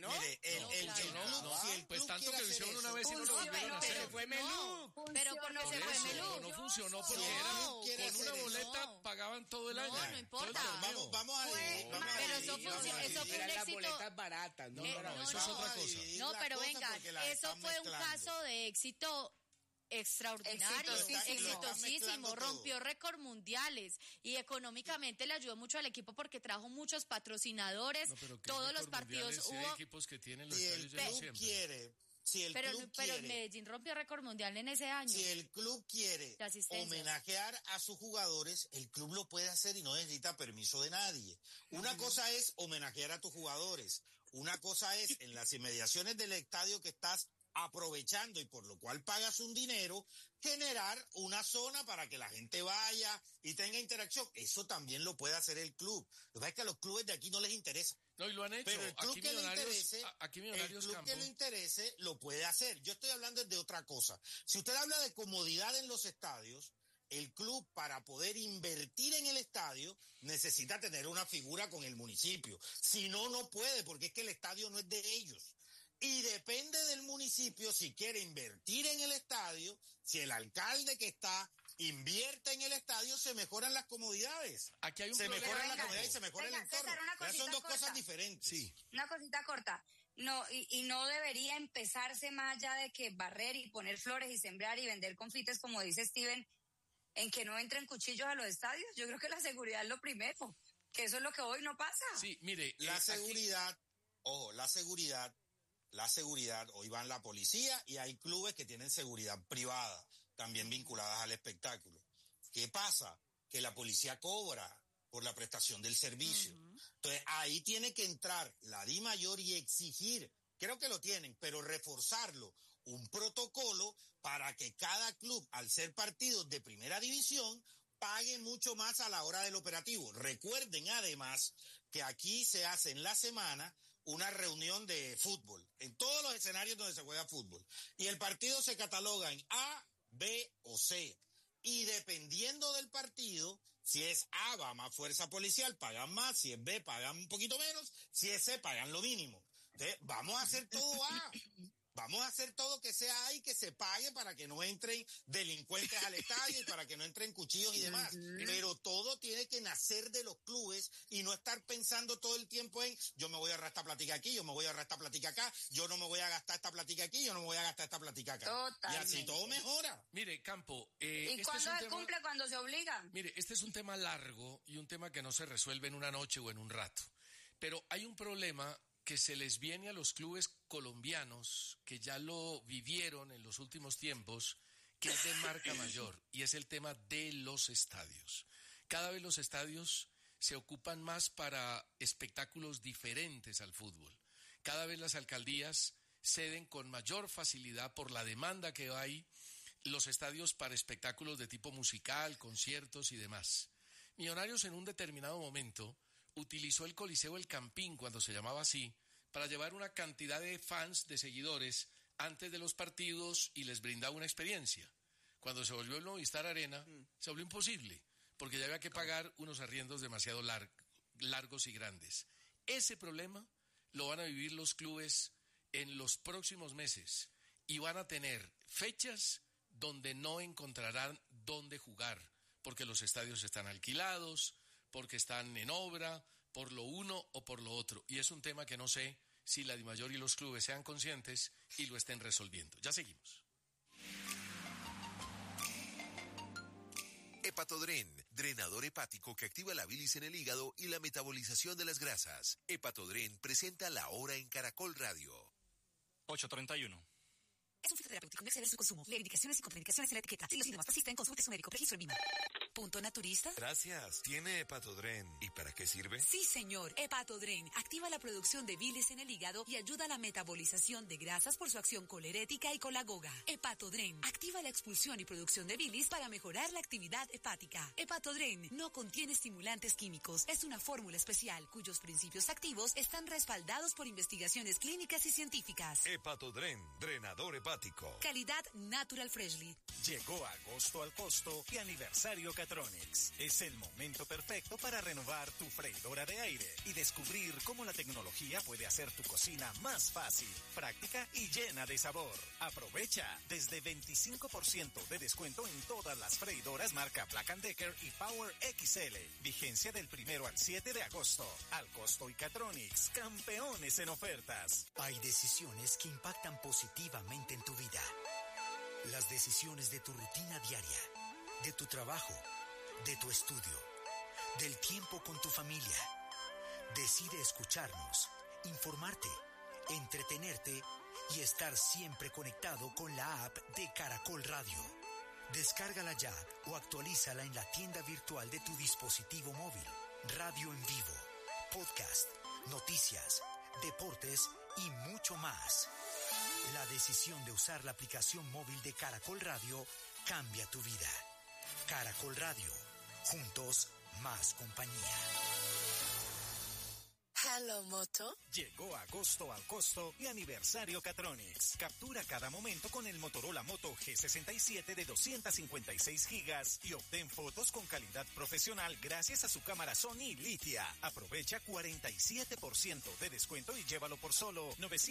Pues tanto que lo hicieron una vez y no lo volvieron a hacer. Fue Melú. Pero porque se fue Melú. No funcionó porque con una boleta pagaban todo el año. No importa. Vamos a ver. Pero eso fue un éxito. Boletas baratas, ¿no? Eso es otra cosa. No, pero venga, eso fue un caso de éxito extraordinario, exitosísimo, rompió récord mundiales y económicamente le ayudó mucho al equipo porque trajo muchos patrocinadores, todos los partidos hubo. Hay equipos que tienen los estadios llenos siempre. Pero el Medellín rompió récord mundial en ese año. Si el club quiere homenajear a sus jugadores, el club lo puede hacer y no necesita permiso de nadie. Una cosa es homenajear a tus jugadores, una cosa es en las inmediaciones del estadio que estás aprovechando y por lo cual pagas un dinero, generar una zona para que la gente vaya y tenga interacción. Eso también lo puede hacer el club. Lo que pasa es que a los clubes de aquí no les interesa. No, y lo han hecho. Pero el club aquí que le interese, Campo, que le interese, lo puede hacer. Yo estoy hablando de otra cosa. Si usted habla de comodidad en los estadios, el club para poder invertir en el estadio necesita tener una figura con el municipio. Si no, no puede, porque es que el estadio no es de ellos. Y depende del municipio si quiere invertir en el estadio, si el alcalde que está invierte en el estadio, se mejoran las comodidades. Aquí hay un se problema. mejoran las comodidades y se mejora el entorno. Son dos cosas diferentes. Sí. Una cosita corta. No, y no debería empezarse más allá de que barrer y poner flores y sembrar y vender confites, como dice Steven, en que no entren cuchillos a los estadios. Yo creo que la seguridad es lo primero, que eso es lo que hoy no pasa. Sí, mire. La seguridad, hoy van la policía y hay clubes que tienen seguridad privada, también vinculadas al espectáculo. ¿Qué pasa? Que la policía cobra por la prestación del servicio. Entonces, ahí tiene que entrar la DIMAYOR y exigir, creo que lo tienen, pero reforzarlo, un protocolo para que cada club, al ser partidos de primera división, pague mucho más a la hora del operativo. Recuerden, además, que aquí se hace en la semana una reunión de fútbol, en todos los escenarios donde se juega fútbol. Y el partido se cataloga en A, B o C. Y dependiendo del partido, si es A va más fuerza policial, pagan más, si es B pagan un poquito menos, si es C pagan lo mínimo. Entonces, vamos a hacer todo A. Vamos a hacer todo que sea A y que se pague para que no entren delincuentes al estadio y para que no entren cuchillos y demás. Pero todo tiene que nacer de los clubes y no estar pensando todo el tiempo en yo me voy a ahorrar esta platica aquí, yo me voy a ahorrar esta platica acá, yo no me voy a gastar esta platica aquí, yo no me voy a gastar esta platica acá. Totalmente. Y así todo mejora. Mire, Campo. ¿Y cuándo se cumple? Cuando se obliga. Mire, este es un tema largo y un tema que no se resuelve en una noche o en un rato. Pero hay un problema que se les viene a los clubes colombianos que ya lo vivieron en los últimos tiempos, que es de marca mayor, y es el tema de los estadios. Cada vez los estadios se ocupan más para espectáculos diferentes al fútbol. Cada vez las alcaldías ceden con mayor facilidad por la demanda que hay los estadios para espectáculos de tipo musical, conciertos y demás. Millonarios en un determinado momento utilizó el Coliseo El Campín, cuando se llamaba así, para llevar una cantidad de fans, de seguidores, antes de los partidos y les brindaba una experiencia. Cuando se volvió el Movistar Arena, se volvió imposible, porque ya había que pagar unos arriendos demasiado largos y grandes. Ese problema lo van a vivir los clubes en los próximos meses y van a tener fechas donde no encontrarán dónde jugar, porque los estadios están alquilados, porque están en obra, por lo uno o por lo otro. Y es un tema que no sé si la DIMAYOR y los clubes sean conscientes y lo estén resolviendo. Ya seguimos. Hepatodren, drenador hepático que activa la bilis en el hígado y la metabolización de las grasas. Hepatodren presenta La Hora en Caracol Radio. 8:31. Es un fitoterapéutico, no exceder su consumo. Leer indicaciones y contraindicaciones en la etiqueta. Si los síntomas persisten, consulte su médico. Registro en VIMA. Punto naturista. Gracias. ¿Tiene Hepatodren? ¿Y para qué sirve? Sí, señor. Hepatodren activa la producción de bilis en el hígado y ayuda a la metabolización de grasas por su acción colerética y colagoga. Hepatodren activa la expulsión y producción de bilis para mejorar la actividad hepática. Hepatodren no contiene estimulantes químicos. Es una fórmula especial cuyos principios activos están respaldados por investigaciones clínicas y científicas. Hepatodren, drenador hepático. Calidad Natural Freshly. Llegó agosto al costo y aniversario Catronics. Es el momento perfecto para renovar tu freidora de aire y descubrir cómo la tecnología puede hacer tu cocina más fácil, práctica y llena de sabor. Aprovecha desde 25% de descuento en todas las freidoras marca Black & Decker y Power XL. Vigencia del 1 al 7 de agosto. Al costo y Catronics, campeones en ofertas. Hay decisiones que impactan positivamente en tu vida. Las decisiones de tu rutina diaria, de tu trabajo, de tu estudio, del tiempo con tu familia. Decide escucharnos, informarte, entretenerte y estar siempre conectado con la app de Caracol Radio. Descárgala ya o actualízala en la tienda virtual de tu dispositivo móvil. Radio en vivo, podcast, noticias, deportes y mucho más. La decisión de usar la aplicación móvil de Caracol Radio cambia tu vida. Caracol Radio. Juntos, más compañía. Hello, Moto. Llegó agosto al costo y aniversario Catronics. Captura cada momento con el Motorola Moto G67 de 256 gigas y obtén fotos con calidad profesional gracias a su cámara Sony Litia. Aprovecha 47% de descuento y llévalo por solo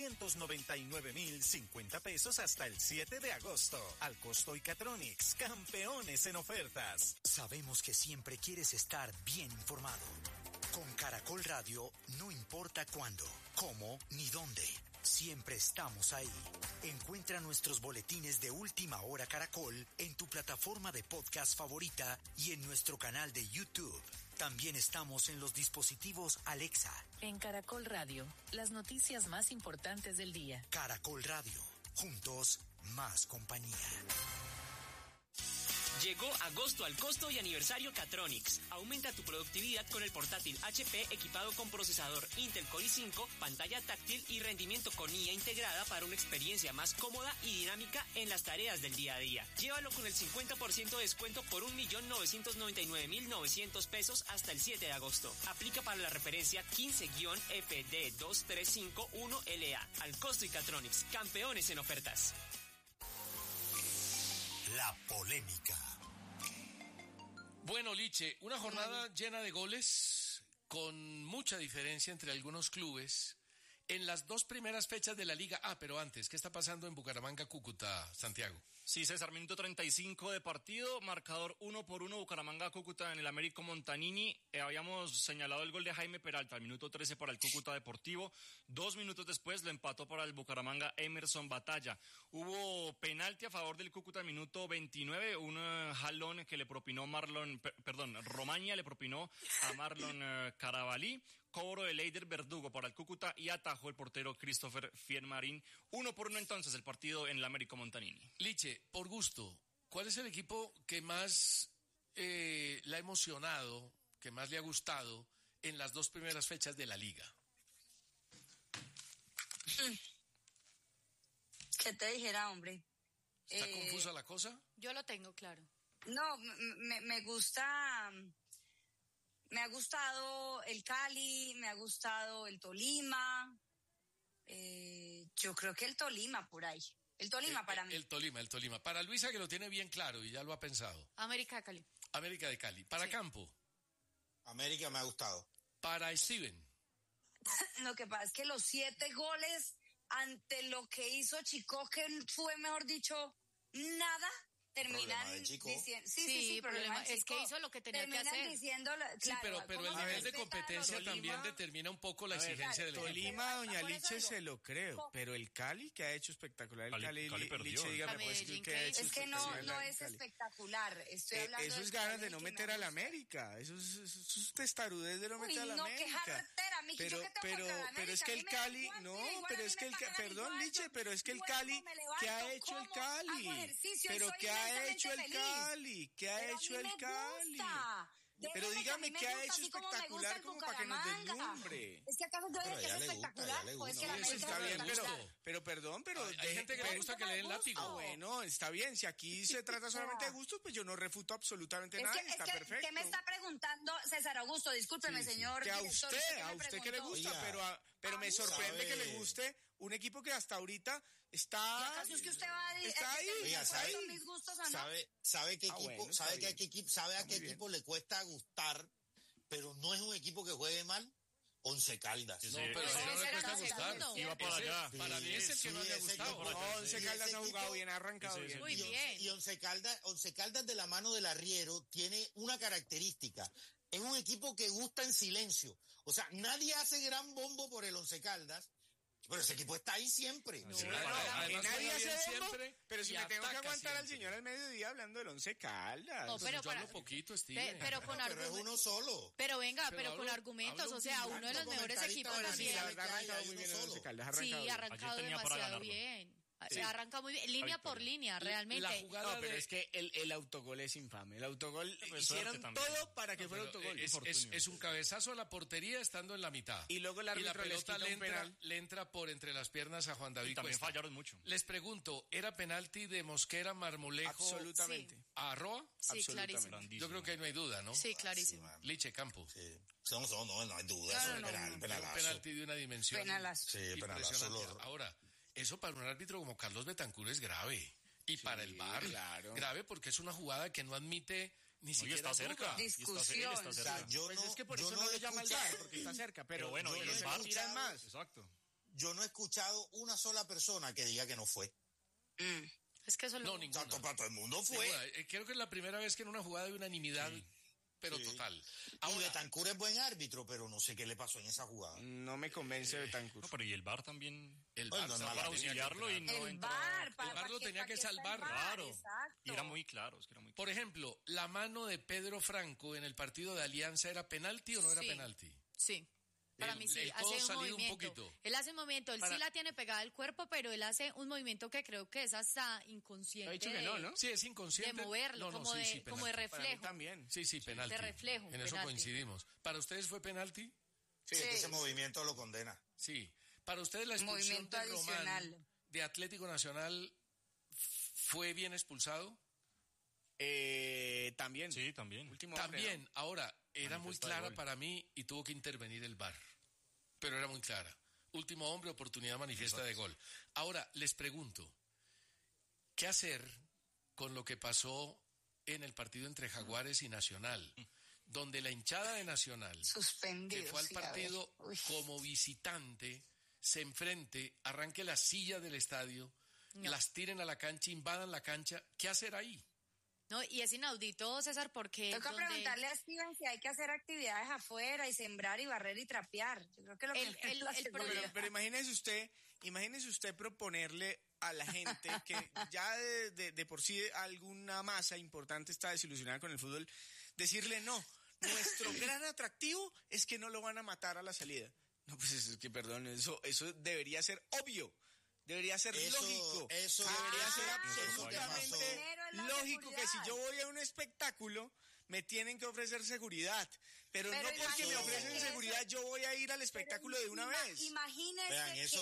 999,050 pesos hasta el 7 de agosto. Al costo y Catronics, campeones en ofertas. Sabemos que siempre quieres estar bien informado. Con Caracol Radio, no importa cuándo, cómo ni dónde, siempre estamos ahí. Encuentra nuestros boletines de Última Hora Caracol en tu plataforma de podcast favorita y en nuestro canal de YouTube. También estamos en los dispositivos Alexa. En Caracol Radio, las noticias más importantes del día. Caracol Radio, juntos, más compañía. Llegó agosto al costo y aniversario Catronics. Aumenta tu productividad con el portátil HP equipado con procesador Intel Core i5, pantalla táctil y rendimiento con IA integrada para una experiencia más cómoda y dinámica en las tareas del día a día. Llévalo con el 50% de descuento por 1,999,900 pesos hasta el 7 de agosto. Aplica para la referencia 15-FD2351LA. Al costo y Catronics, campeones en ofertas. La polémica. Bueno, Liche, una jornada llena de goles, con mucha diferencia entre algunos clubes, en las dos primeras fechas de la Liga. Pero antes, ¿qué está pasando en Bucaramanga, Cúcuta, Santiago? Sí, César, minuto 35 de partido, marcador 1-1 Bucaramanga-Cúcuta en el Américo Montanini. Habíamos señalado el gol de Jaime Peralta al minuto 13 para el Cúcuta Deportivo. 2 minutos después lo empató para el Bucaramanga Emerson Batalla. Hubo penalti a favor del Cúcuta al minuto 29, un jalón que le propinó Romaña le propinó a Marlon Carabalí. Cobro de Leider Verdugo para el Cúcuta y atajó el portero Christopher Fiermarín. 1-1 entonces el partido en el Américo Montanini. Liche, por gusto, ¿cuál es el equipo que más le ha emocionado, que más le ha gustado en las dos primeras fechas de la Liga? ¿Qué te dijera, hombre? ¿Está confusa la cosa? Yo lo tengo claro. No, me gusta... Me ha gustado el Cali, me ha gustado el Tolima. Yo creo que el Tolima por ahí. El Tolima para mí. El Tolima. Para Luisa, que lo tiene bien claro y ya lo ha pensado. América de Cali. América de Cali. Para Campo. América me ha gustado. Para Steven. Lo que pasa es que los 7 goles ante lo que hizo Chico, que fue, mejor dicho, nada. Terminan diciendo, sí, problema es que hizo lo que tenía que hacer. Diciendo, claro, pero el nivel de competencia también determina un poco la exigencia del equipo. Tolima, doña Liche, se lo creo, pero el Cali, que ha hecho espectacular, el Cali perdió. Liche, dígame, pues, que ha hecho es que no es espectacular, estoy hablando eso es ganas de no meter al América, eso es testarudez de no meter al América. Qué jartera, mí, pero es que el Cali, no, pero es que el perdón, Liche, pero es que el Cali, ¿qué ha hecho el Cali? Pero ¿qué ha hecho el Cali? ¿Qué ha hecho el Cali? Pero dígame qué ha hecho espectacular como para que nos deslumbre. Es que acaso yo dije que es espectacular, pues que la está bien, pero perdón, pero hay gente que le gusta que le den látigo. Bueno, está bien, si aquí se trata solamente de gustos, pues yo no refuto absolutamente nada, está perfecto. ¿Qué me está preguntando César Augusto? Discúlpeme, señor. Que a usted que le gusta, pero me sorprende que le guste un equipo que hasta ahorita está. ¿Y acaso es que usted va a decir mis gustos o no? ¿Sabe qué equipo? ¿Sabe a qué equipo le cuesta gustar? Pero no es un equipo que juegue mal. Once Caldas. No, pero no le cuesta gustar. Iba para allá. Para mí es el que no le ha gustado. Once Caldas ha jugado bien, ha arrancado bien. Muy bien. Y Once Caldas de la mano del arriero tiene una característica. Es un equipo que gusta en silencio. O sea, nadie hace gran bombo por el Once Caldas. Pero ese equipo está ahí siempre. Nadie hace siempre. Pero si me tengo que aguantar al señor al mediodía hablando del Once Caldas. No, pero yo hablo poquito, Steven. Pero con argumentos. Pero es uno solo. Pero venga, pero con argumentos. O sea, uno de los mejores equipos también. Sí, la verdad ha arrancado muy bien el Once Caldas. Sí, ha arrancado demasiado bien. Sí. Arranca muy bien, línea por línea, realmente. La jugada pero es que el autogol es infame. El autogol hicieron todo para que fuera autogol. Es un cabezazo a la portería estando en la mitad. Y luego la pelota le entra por entre las piernas a Juan David y también Cuesta. fallaron mucho. Les pregunto, ¿era penalti de Mosquera, Marmolejo? Absolutamente. ¿A Roa? Sí, clarísimo. Yo creo que ahí no hay duda, ¿no? Sí, clarísimo. Liche Campo. Sí. No hay duda. Eso es penalazo. Un penalti de una dimensión. Penalazo. Sí, penalazo. Ahora, eso para un árbitro como Carlos Betancur es grave. Y para el VAR, grave porque es una jugada que no admite ni siquiera está cerca. Discusión. Está cerca. Es que por eso no le llama el VAR, porque está cerca. Pero bueno, y el VAR tiran más. Exacto. Yo no he escuchado una sola persona que diga que no fue. Es que eso no, ninguna. Para todo el mundo fue. Creo que es la primera vez que en una jugada de unanimidad... Pero total. Ahora, Betancur es buen árbitro, pero no sé qué le pasó en esa jugada. No me convence Betancur. No, pero y el VAR también. El VAR para auxiliarlo y no el VAR lo tenía que salvar. Claro. Exacto. Y era muy claro. Por ejemplo, la mano de Pedro Franco en el partido de Alianza, ¿era penalti o no era penalti? Sí. Para mí sí, hace un movimiento. Él hace un movimiento, él sí la tiene pegada al cuerpo, pero él hace un movimiento que creo que es hasta inconsciente. Ha dicho que no. Sí, es inconsciente. De moverlo, como de reflejo. También. Sí, penalti. De reflejo. En eso coincidimos. ¿Para ustedes fue penalti? Sí, ese movimiento lo condena. Sí. ¿Para ustedes la expulsión de Román de Atlético Nacional fue bien expulsado? También. Sí, también. También. Ahora, era muy clara para mí y tuvo que intervenir el VAR. Pero era muy clara. Último hombre, oportunidad manifiesta de gol. Ahora, les pregunto, ¿qué hacer con lo que pasó en el partido entre Jaguares y Nacional? Donde la hinchada de Nacional, que fue al partido como visitante, se enfrente, arranque la silla del estadio, las tiren a la cancha, invadan la cancha. ¿Qué hacer ahí? No, y es inaudito, César, porque... Tengo que preguntarle a Steven si hay que hacer actividades afuera y sembrar y barrer y trapear. Yo creo que pero imagínese usted proponerle a la gente que ya de por sí alguna masa importante está desilusionada con el fútbol, decirle no, nuestro gran atractivo es que no lo van a matar a la salida. No, pues es que perdón, eso debería ser obvio. Debería ser lógico. Debería ser absolutamente lógico que si yo voy a un espectáculo me tienen que ofrecer seguridad. Pero no porque me ofrecen seguridad yo voy a ir al espectáculo de una vez. Imagínense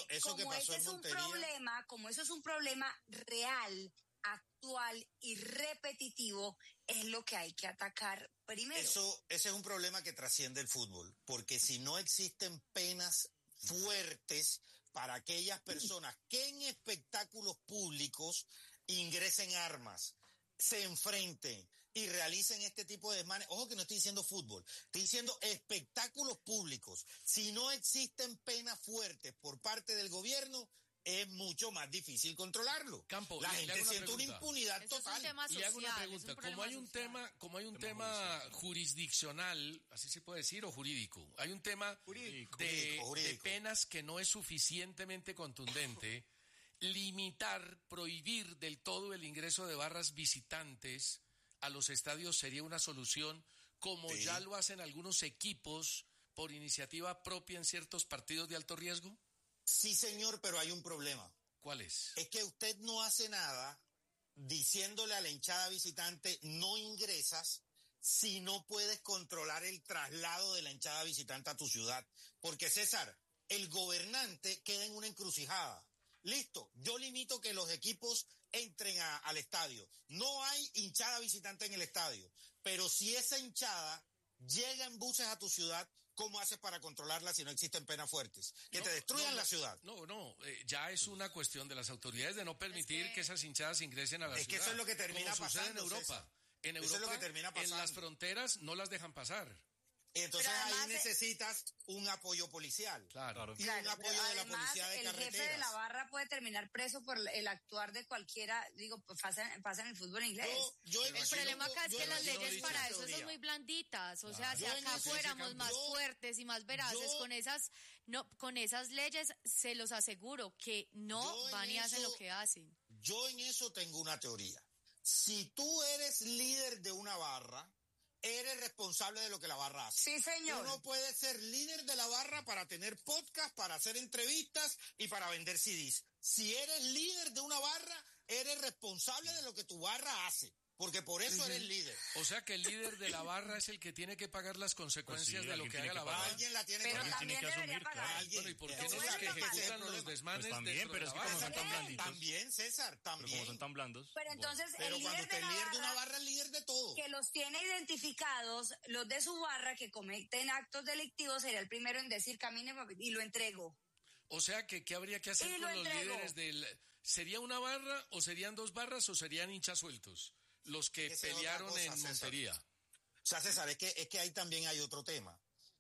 como eso es un problema real, actual y repetitivo, es lo que hay que atacar primero. Ese es un problema que trasciende el fútbol, porque si no existen penas fuertes para aquellas personas que en espectáculos públicos ingresen armas, se enfrenten y realicen este tipo de desmanes. Ojo que no estoy diciendo fútbol, estoy diciendo espectáculos públicos. Si no existen penas fuertes por parte del gobierno, es mucho más difícil controlarlo. La gente siente una impunidad total. Y hago una pregunta, como hay un tema jurisdiccional, así se puede decir, o jurídico, hay un tema jurídico. De penas que no es suficientemente contundente, prohibir del todo el ingreso de barras visitantes a los estadios sería una solución, como ya lo hacen algunos equipos por iniciativa propia en ciertos partidos de alto riesgo? Sí, señor, pero hay un problema. ¿Cuál es? Es que usted no hace nada diciéndole a la hinchada visitante no ingresas si no puedes controlar el traslado de la hinchada visitante a tu ciudad. Porque, César, el gobernante queda en una encrucijada. Listo, yo limito que los equipos entren al estadio. No hay hinchada visitante en el estadio. Pero si esa hinchada llega en buses a tu ciudad, ¿cómo haces para controlarla si no existen penas fuertes? Que te destruyan la ciudad. Ya es una cuestión de las autoridades de no permitir que esas hinchadas ingresen a la ciudad. Es que eso es lo que termina pasando, sucede en Europa. César. En Europa, eso es lo que termina pasando. En las fronteras no las dejan pasar. Entonces ahí necesitas un apoyo policial. Claro. Y un apoyo de la policía de carreteras. El jefe de la barra puede terminar preso por el actuar de cualquiera, pasa en el fútbol inglés. El problema acá es que las leyes para eso son muy blanditas. O sea, si acá fuéramos más fuertes y más veraces con esas leyes, se los aseguro que no van y hacen lo que hacen. Yo en eso tengo una teoría. Si tú eres líder de una barra, eres responsable de lo que la barra hace. Sí, señor. Tú no puedes ser líder de la barra para tener podcast, para hacer entrevistas y para vender CDs. Si eres líder de una barra, eres responsable de lo que tu barra hace. Porque por eso eres líder. O sea que el líder de la barra es el que tiene que pagar las consecuencias de lo que haga la barra. Alguien la tiene que pero pagar. también debería pagar. Bueno, ¿y por qué no los que ejecutan los desmanes también, pero es que como son tan blanditos. También, César, también. Pero como son tan blandos. Pero entonces Pero el cuando líder usted es líder de una barra, es líder de todo. que los tiene identificados, los de su barra que cometen actos delictivos, sería el primero en decir camine y lo entrego. O sea que, ¿qué habría que hacer con los líderes del... ¿Sería una barra o serían dos barras o serían hinchas sueltos? Los que pelearon en Montería. O sea, César, es que ahí también hay otro tema.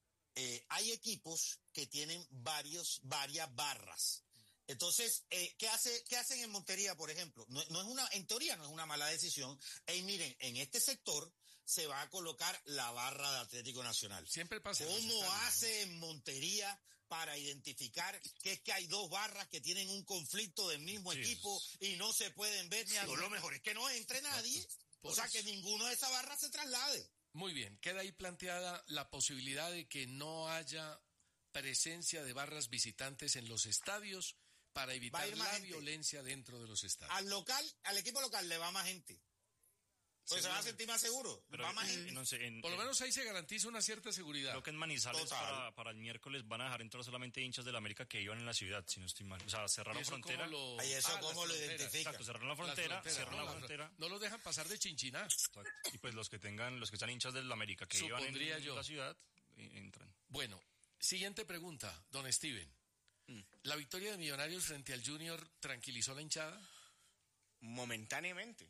Hay equipos que tienen varias barras. Entonces, ¿qué hacen en Montería, por ejemplo? En teoría no es una mala decisión. Miren, en este sector se va a colocar la barra de Atlético Nacional. Siempre pasa. ¿Cómo hace en Montería para identificar que es que hay dos barras que tienen un conflicto del mismo equipo y no se pueden ver? Lo mejor es que no entre nadie. O sea, que ninguno de esas barras se traslade. Muy bien, queda ahí planteada la posibilidad de que no haya presencia de barras visitantes en los estadios para evitar la violencia dentro de los estadios. Al equipo local le va más gente. Pues se va a sentir más seguro. Pero va más gente. No sé, por lo menos ahí se garantiza una cierta seguridad. Creo que en Manizales para el miércoles van a dejar entrar solamente hinchas de la América que iban en la ciudad, si no estoy mal. O sea, cerraron frontera. ¿Cómo lo identifican? Exacto, cerraron la frontera. No los dejan pasar de Chinchiná. Exacto. Y pues los que sean hinchas de la América que iban en la ciudad, entran. Bueno, siguiente pregunta, don Steven. ¿La victoria de Millonarios frente al Junior tranquilizó a la hinchada? Momentáneamente.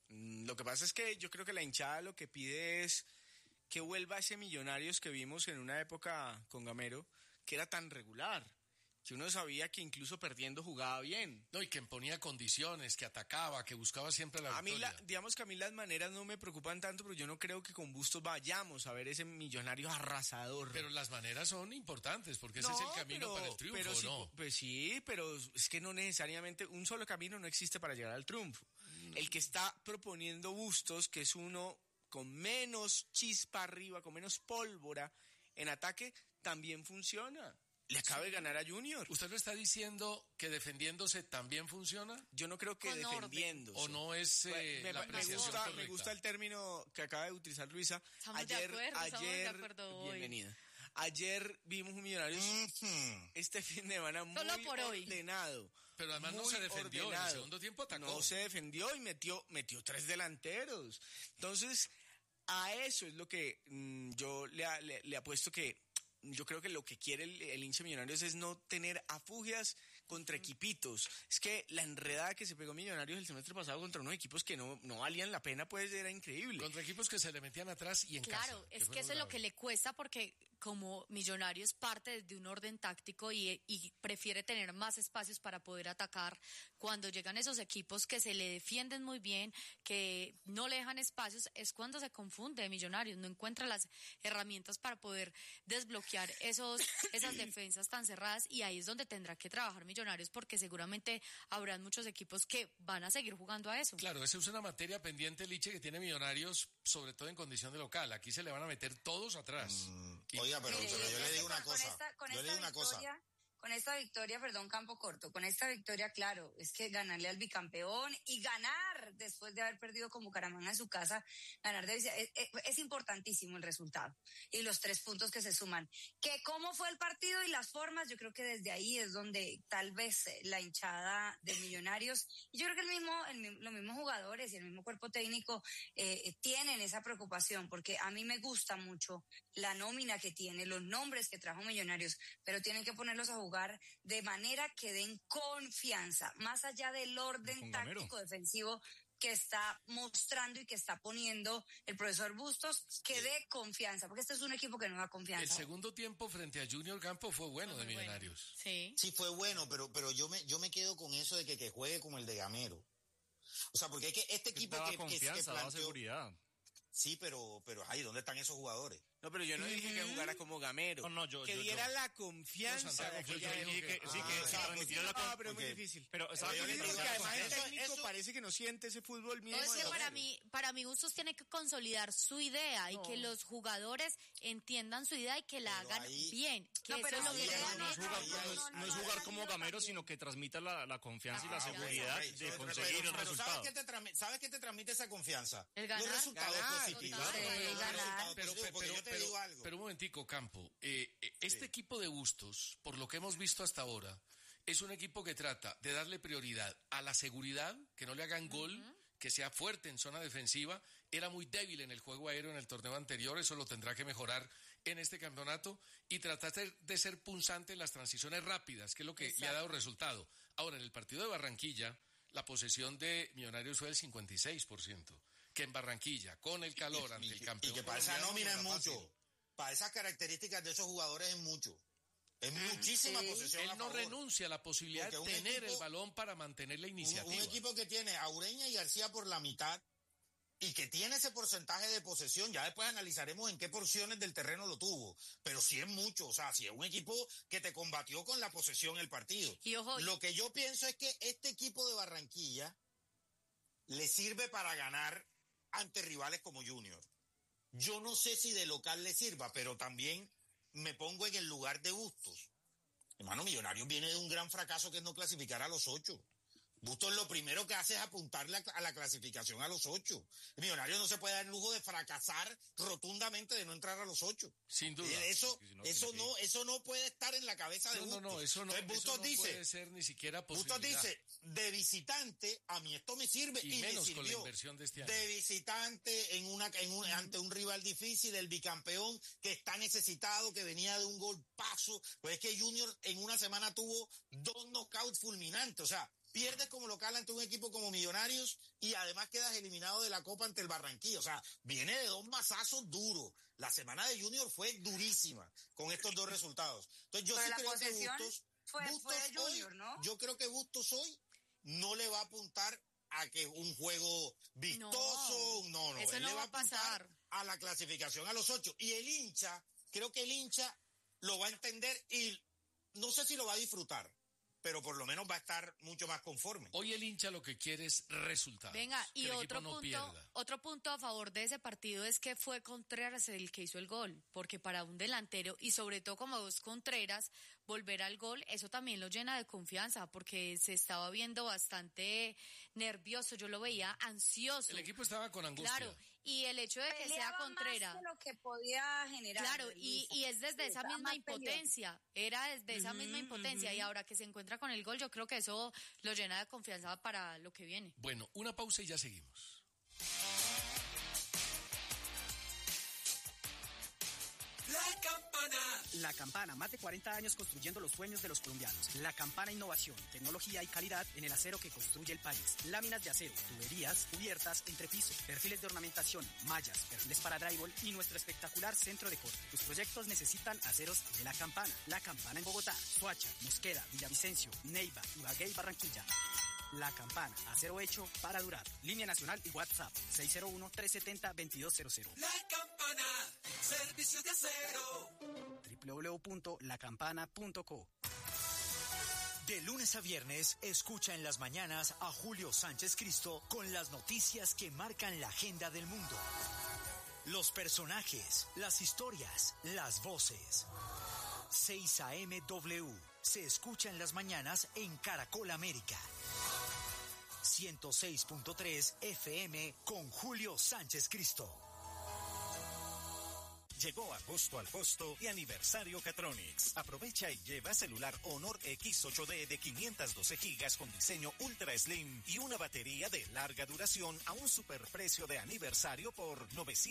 Lo que pasa es que yo creo que la hinchada lo que pide es que vuelva ese Millonarios que vimos en una época con Gamero, que era tan regular, que uno sabía que incluso perdiendo jugaba bien. No, y que imponía condiciones, que atacaba, que buscaba siempre la victoria. Digamos que a mí las maneras no me preocupan tanto, pero yo no creo que con Bustos vayamos a ver ese Millonarios arrasador. Pero las maneras son importantes, porque ese es el camino para el triunfo, pero ¿no? Pues sí, pero es que no necesariamente, un solo camino no existe para llegar al triunfo. El que está proponiendo Bustos, que es uno con menos chispa arriba, con menos pólvora en ataque, también funciona. Le acaba de ganar a Junior. ¿Usted lo está diciendo que defendiéndose también funciona? Yo no creo que defendiéndose. ¿O no es la apreciación correcta? Me gusta el término que acaba de utilizar Luisa. Estamos de acuerdo hoy. Bienvenida. Ayer vimos un Millonarios este fin de semana muy ordenado. Pero además no se defendió, en el segundo tiempo atacó. No se defendió y metió 3 delanteros. Entonces, a eso es lo que yo le apuesto que yo creo que lo que quiere el hincha Millonarios es no tener afugias contra equipitos. Es que la enredada que se pegó Millonarios el semestre pasado contra unos equipos que no valían la pena, pues era increíble. Contra equipos que se le metían atrás y en casa. Claro, es que eso es lo que le cuesta porque como Millonarios parte de un orden táctico y prefiere tener más espacios para poder atacar. Cuando llegan esos equipos que se le defienden muy bien, que no le dejan espacios, es cuando se confunde Millonarios, no encuentra las herramientas para poder desbloquear esas defensas tan cerradas y ahí es donde tendrá que trabajar Millonarios porque seguramente habrán muchos equipos que van a seguir jugando a eso. Claro, esa es una materia pendiente, Liche, que tiene Millonarios, sobre todo en condición de local. Aquí se le van a meter todos atrás. Oiga, pero yo le digo una cosa. Con esta victoria, perdón, campo corto, con esta victoria, claro, es que ganarle al bicampeón y ganar después de haber perdido con Bucaramanga en su casa, ganar es importantísimo el resultado y los 3 puntos que se suman. Que cómo fue el partido y las formas, yo creo que desde ahí es donde tal vez la hinchada de Millonarios, y yo creo que los mismos jugadores y el mismo cuerpo técnico tienen esa preocupación, porque a mí me gusta mucho la nómina que tiene, los nombres que trajo Millonarios, pero tienen que ponerlos a jugar de manera que den confianza, más allá del orden táctico defensivo que está mostrando y que está poniendo el profesor Bustos, que dé confianza, porque este es un equipo que no da confianza. El segundo tiempo frente a Junior Campo fue bueno de Millonarios. Sí. Sí, fue bueno, pero yo me quedo con eso de que juegue como el de Gamero. O sea, porque es que este equipo daba que confianza, daba planteó, seguridad. Sí, pero ahí, ¿dónde están esos jugadores? No, pero yo no dije que jugara como Gamero. Que diera la confianza. Yo dije que se transmitiera la confianza. Pero es muy difícil. Pero yo digo que además el técnico parece que no siente ese fútbol mismo. Es que para mí Bustos tiene que consolidar su idea y que los jugadores entiendan su idea y que la hagan bien. Que no, pero no es jugar como Gamero, sino que transmita la confianza y la seguridad de conseguir el resultado. ¿Sabes qué te transmite esa confianza? Los resultados positivos. Pero un momentico, Campo. Este equipo de Bustos, por lo que hemos visto hasta ahora, es un equipo que trata de darle prioridad a la seguridad, que no le hagan gol, que sea fuerte en zona defensiva. Era muy débil en el juego aéreo en el torneo anterior, eso lo tendrá que mejorar en este campeonato, y tratar de ser punzante en las transiciones rápidas, que es lo que le ha dado resultado. Ahora, en el partido de Barranquilla, la posesión de Millonarios fue del 56%. Que en Barranquilla, con el calor ante el campeón. Y que para esa nómina es mucho. Para esas características de esos jugadores es mucho. Es muchísima posesión. Él no renuncia a la posibilidad de tener el balón para mantener la iniciativa. Un equipo que tiene a Ureña y García por la mitad y que tiene ese porcentaje de posesión, ya después analizaremos en qué porciones del terreno lo tuvo, pero sí es mucho, o sea, sí es un equipo que te combatió con la posesión el partido. Y ojo, lo que yo pienso es que este equipo de Barranquilla le sirve para ganar ante rivales como Junior. Yo no sé si de local le sirva, pero también me pongo en el lugar de Bustos. Hermano, Millonarios viene de un gran fracaso que es no clasificar a los 8. Bustos lo primero que hace es apuntarle a la clasificación a los 8. Millonarios no se puede dar el lujo de fracasar rotundamente de no entrar a los 8. Sin duda. Eso no puede estar en la cabeza de Bustos. No, eso no puede ser ni siquiera posibilidad. Bustos dice, de visitante, a mí esto me sirve y menos me sirvió. Con la inversión de este año. De visitante ante un rival difícil, el bicampeón que está necesitado, que venía de un golpazo. Pues es que Junior en una semana tuvo 2 knockouts fulminantes, o sea, pierdes como local ante un equipo como Millonarios y además quedas eliminado de la Copa ante el Barranquilla. O sea, viene de 2 mazazos duros. La semana de Junior fue durísima con estos 2 resultados. Entonces yo sí creo que Bustos fue de Junior, ¿no? Yo creo que Bustos hoy no le va a apuntar a que un juego vistoso, no. Eso él no le va a pasar a la clasificación a los 8. Y el hincha, creo que el hincha lo va a entender y no sé si lo va a disfrutar, pero por lo menos va a estar mucho más conforme. Hoy el hincha lo que quiere es resultados. Venga, y otro punto a favor de ese partido es que fue Contreras el que hizo el gol, porque para un delantero, y sobre todo como dos Contreras, volver al gol, eso también lo llena de confianza, porque se estaba viendo bastante nervioso, yo lo veía ansioso. El equipo estaba con angustia. Claro, y el hecho de que sea Contreras. Más que lo que podía generar. Claro, y es desde esa misma impotencia, era desde esa misma impotencia, y ahora que se encuentra con el gol, yo creo que eso lo llena de confianza para lo que viene. Bueno, una pausa y ya seguimos. La Campana. La Campana, más de 40 años construyendo los sueños de los colombianos. La Campana, innovación, tecnología y calidad en el acero que construye el país. Láminas de acero, tuberías, cubiertas, entrepiso, perfiles de ornamentación, mallas, perfiles para drywall y nuestro espectacular centro de corte. Tus proyectos necesitan aceros de La Campana. La Campana en Bogotá, Soacha, Mosquera, Villavicencio, Neiva, Ibagué y Barranquilla. La Campana, acero hecho para durar. Línea nacional y WhatsApp 601-370-2200. La Campana, servicios de acero. www.lacampana.co. De lunes a viernes, escucha en las mañanas a Julio Sánchez Cristo con las noticias que marcan la agenda del mundo. Los personajes, las historias, las voces. 6 AM/W se escucha en las mañanas en Caracol América. 106.3 FM con Julio Sánchez Cristo. Llegó agosto al costo y aniversario Catronics. Aprovecha y lleva celular Honor X8D de 512 gigas con diseño Ultra Slim y una batería de larga duración a un superprecio de aniversario por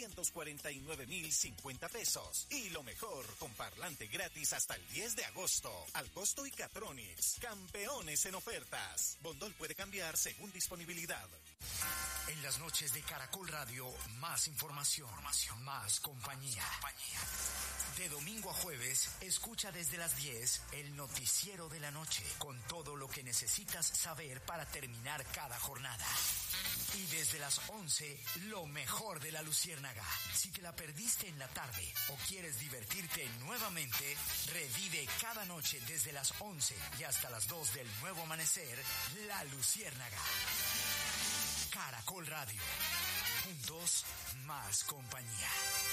949.050 pesos. Y lo mejor, con parlante gratis hasta el 10 de agosto. Al costo y Catronics, campeones en ofertas. Bondol puede cambiar según disponibilidad. En las noches de Caracol Radio, más información, más compañía. De domingo a jueves, escucha desde las 10 el noticiero de la noche, con todo lo que necesitas saber para terminar cada jornada. Y desde las 11, lo mejor de la Luciérnaga. Si te la perdiste en la tarde o quieres divertirte nuevamente, revive cada noche desde las 11 y hasta las 2 del nuevo amanecer, la Luciérnaga. Caracol Radio. Juntos, más compañía.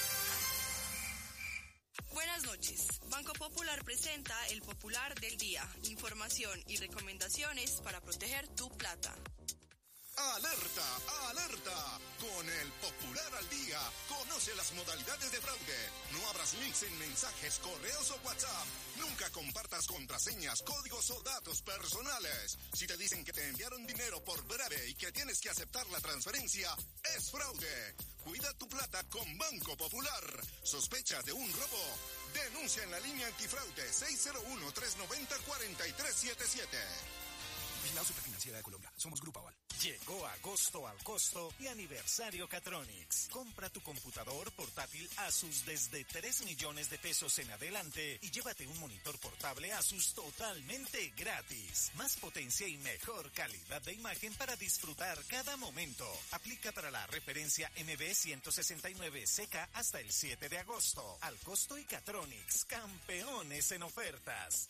Buenas noches. Banco Popular presenta el Popular del Día. Información y recomendaciones para proteger tu plata. ¡Alerta! ¡Alerta! Con el Popular al Día, conoce las modalidades de fraude. No abras links en mensajes, correos o WhatsApp. Nunca compartas contraseñas, códigos o datos personales. Si te dicen que te enviaron dinero por breve y que tienes que aceptar la transferencia, es fraude. Cuida tu plata con Banco Popular. ¿Sospechas de un robo? Denuncia en la línea antifraude 601-390-4377. Vigilado Superfinanciera de Colombia. Somos Grupo Aval. Llegó agosto al costo y aniversario Catronics. Compra tu computador portátil Asus desde 3 millones de pesos en adelante y llévate un monitor portable Asus totalmente gratis. Más potencia y mejor calidad de imagen para disfrutar cada momento. Aplica para la referencia MB169CK hasta el 7 de agosto. Al costo y Catronics, campeones en ofertas.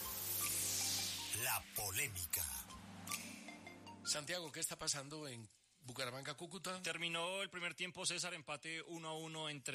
La polémica. Santiago, ¿qué está pasando en Bucaramanga, Cúcuta? Terminó el primer tiempo, César, empate 1-1 entre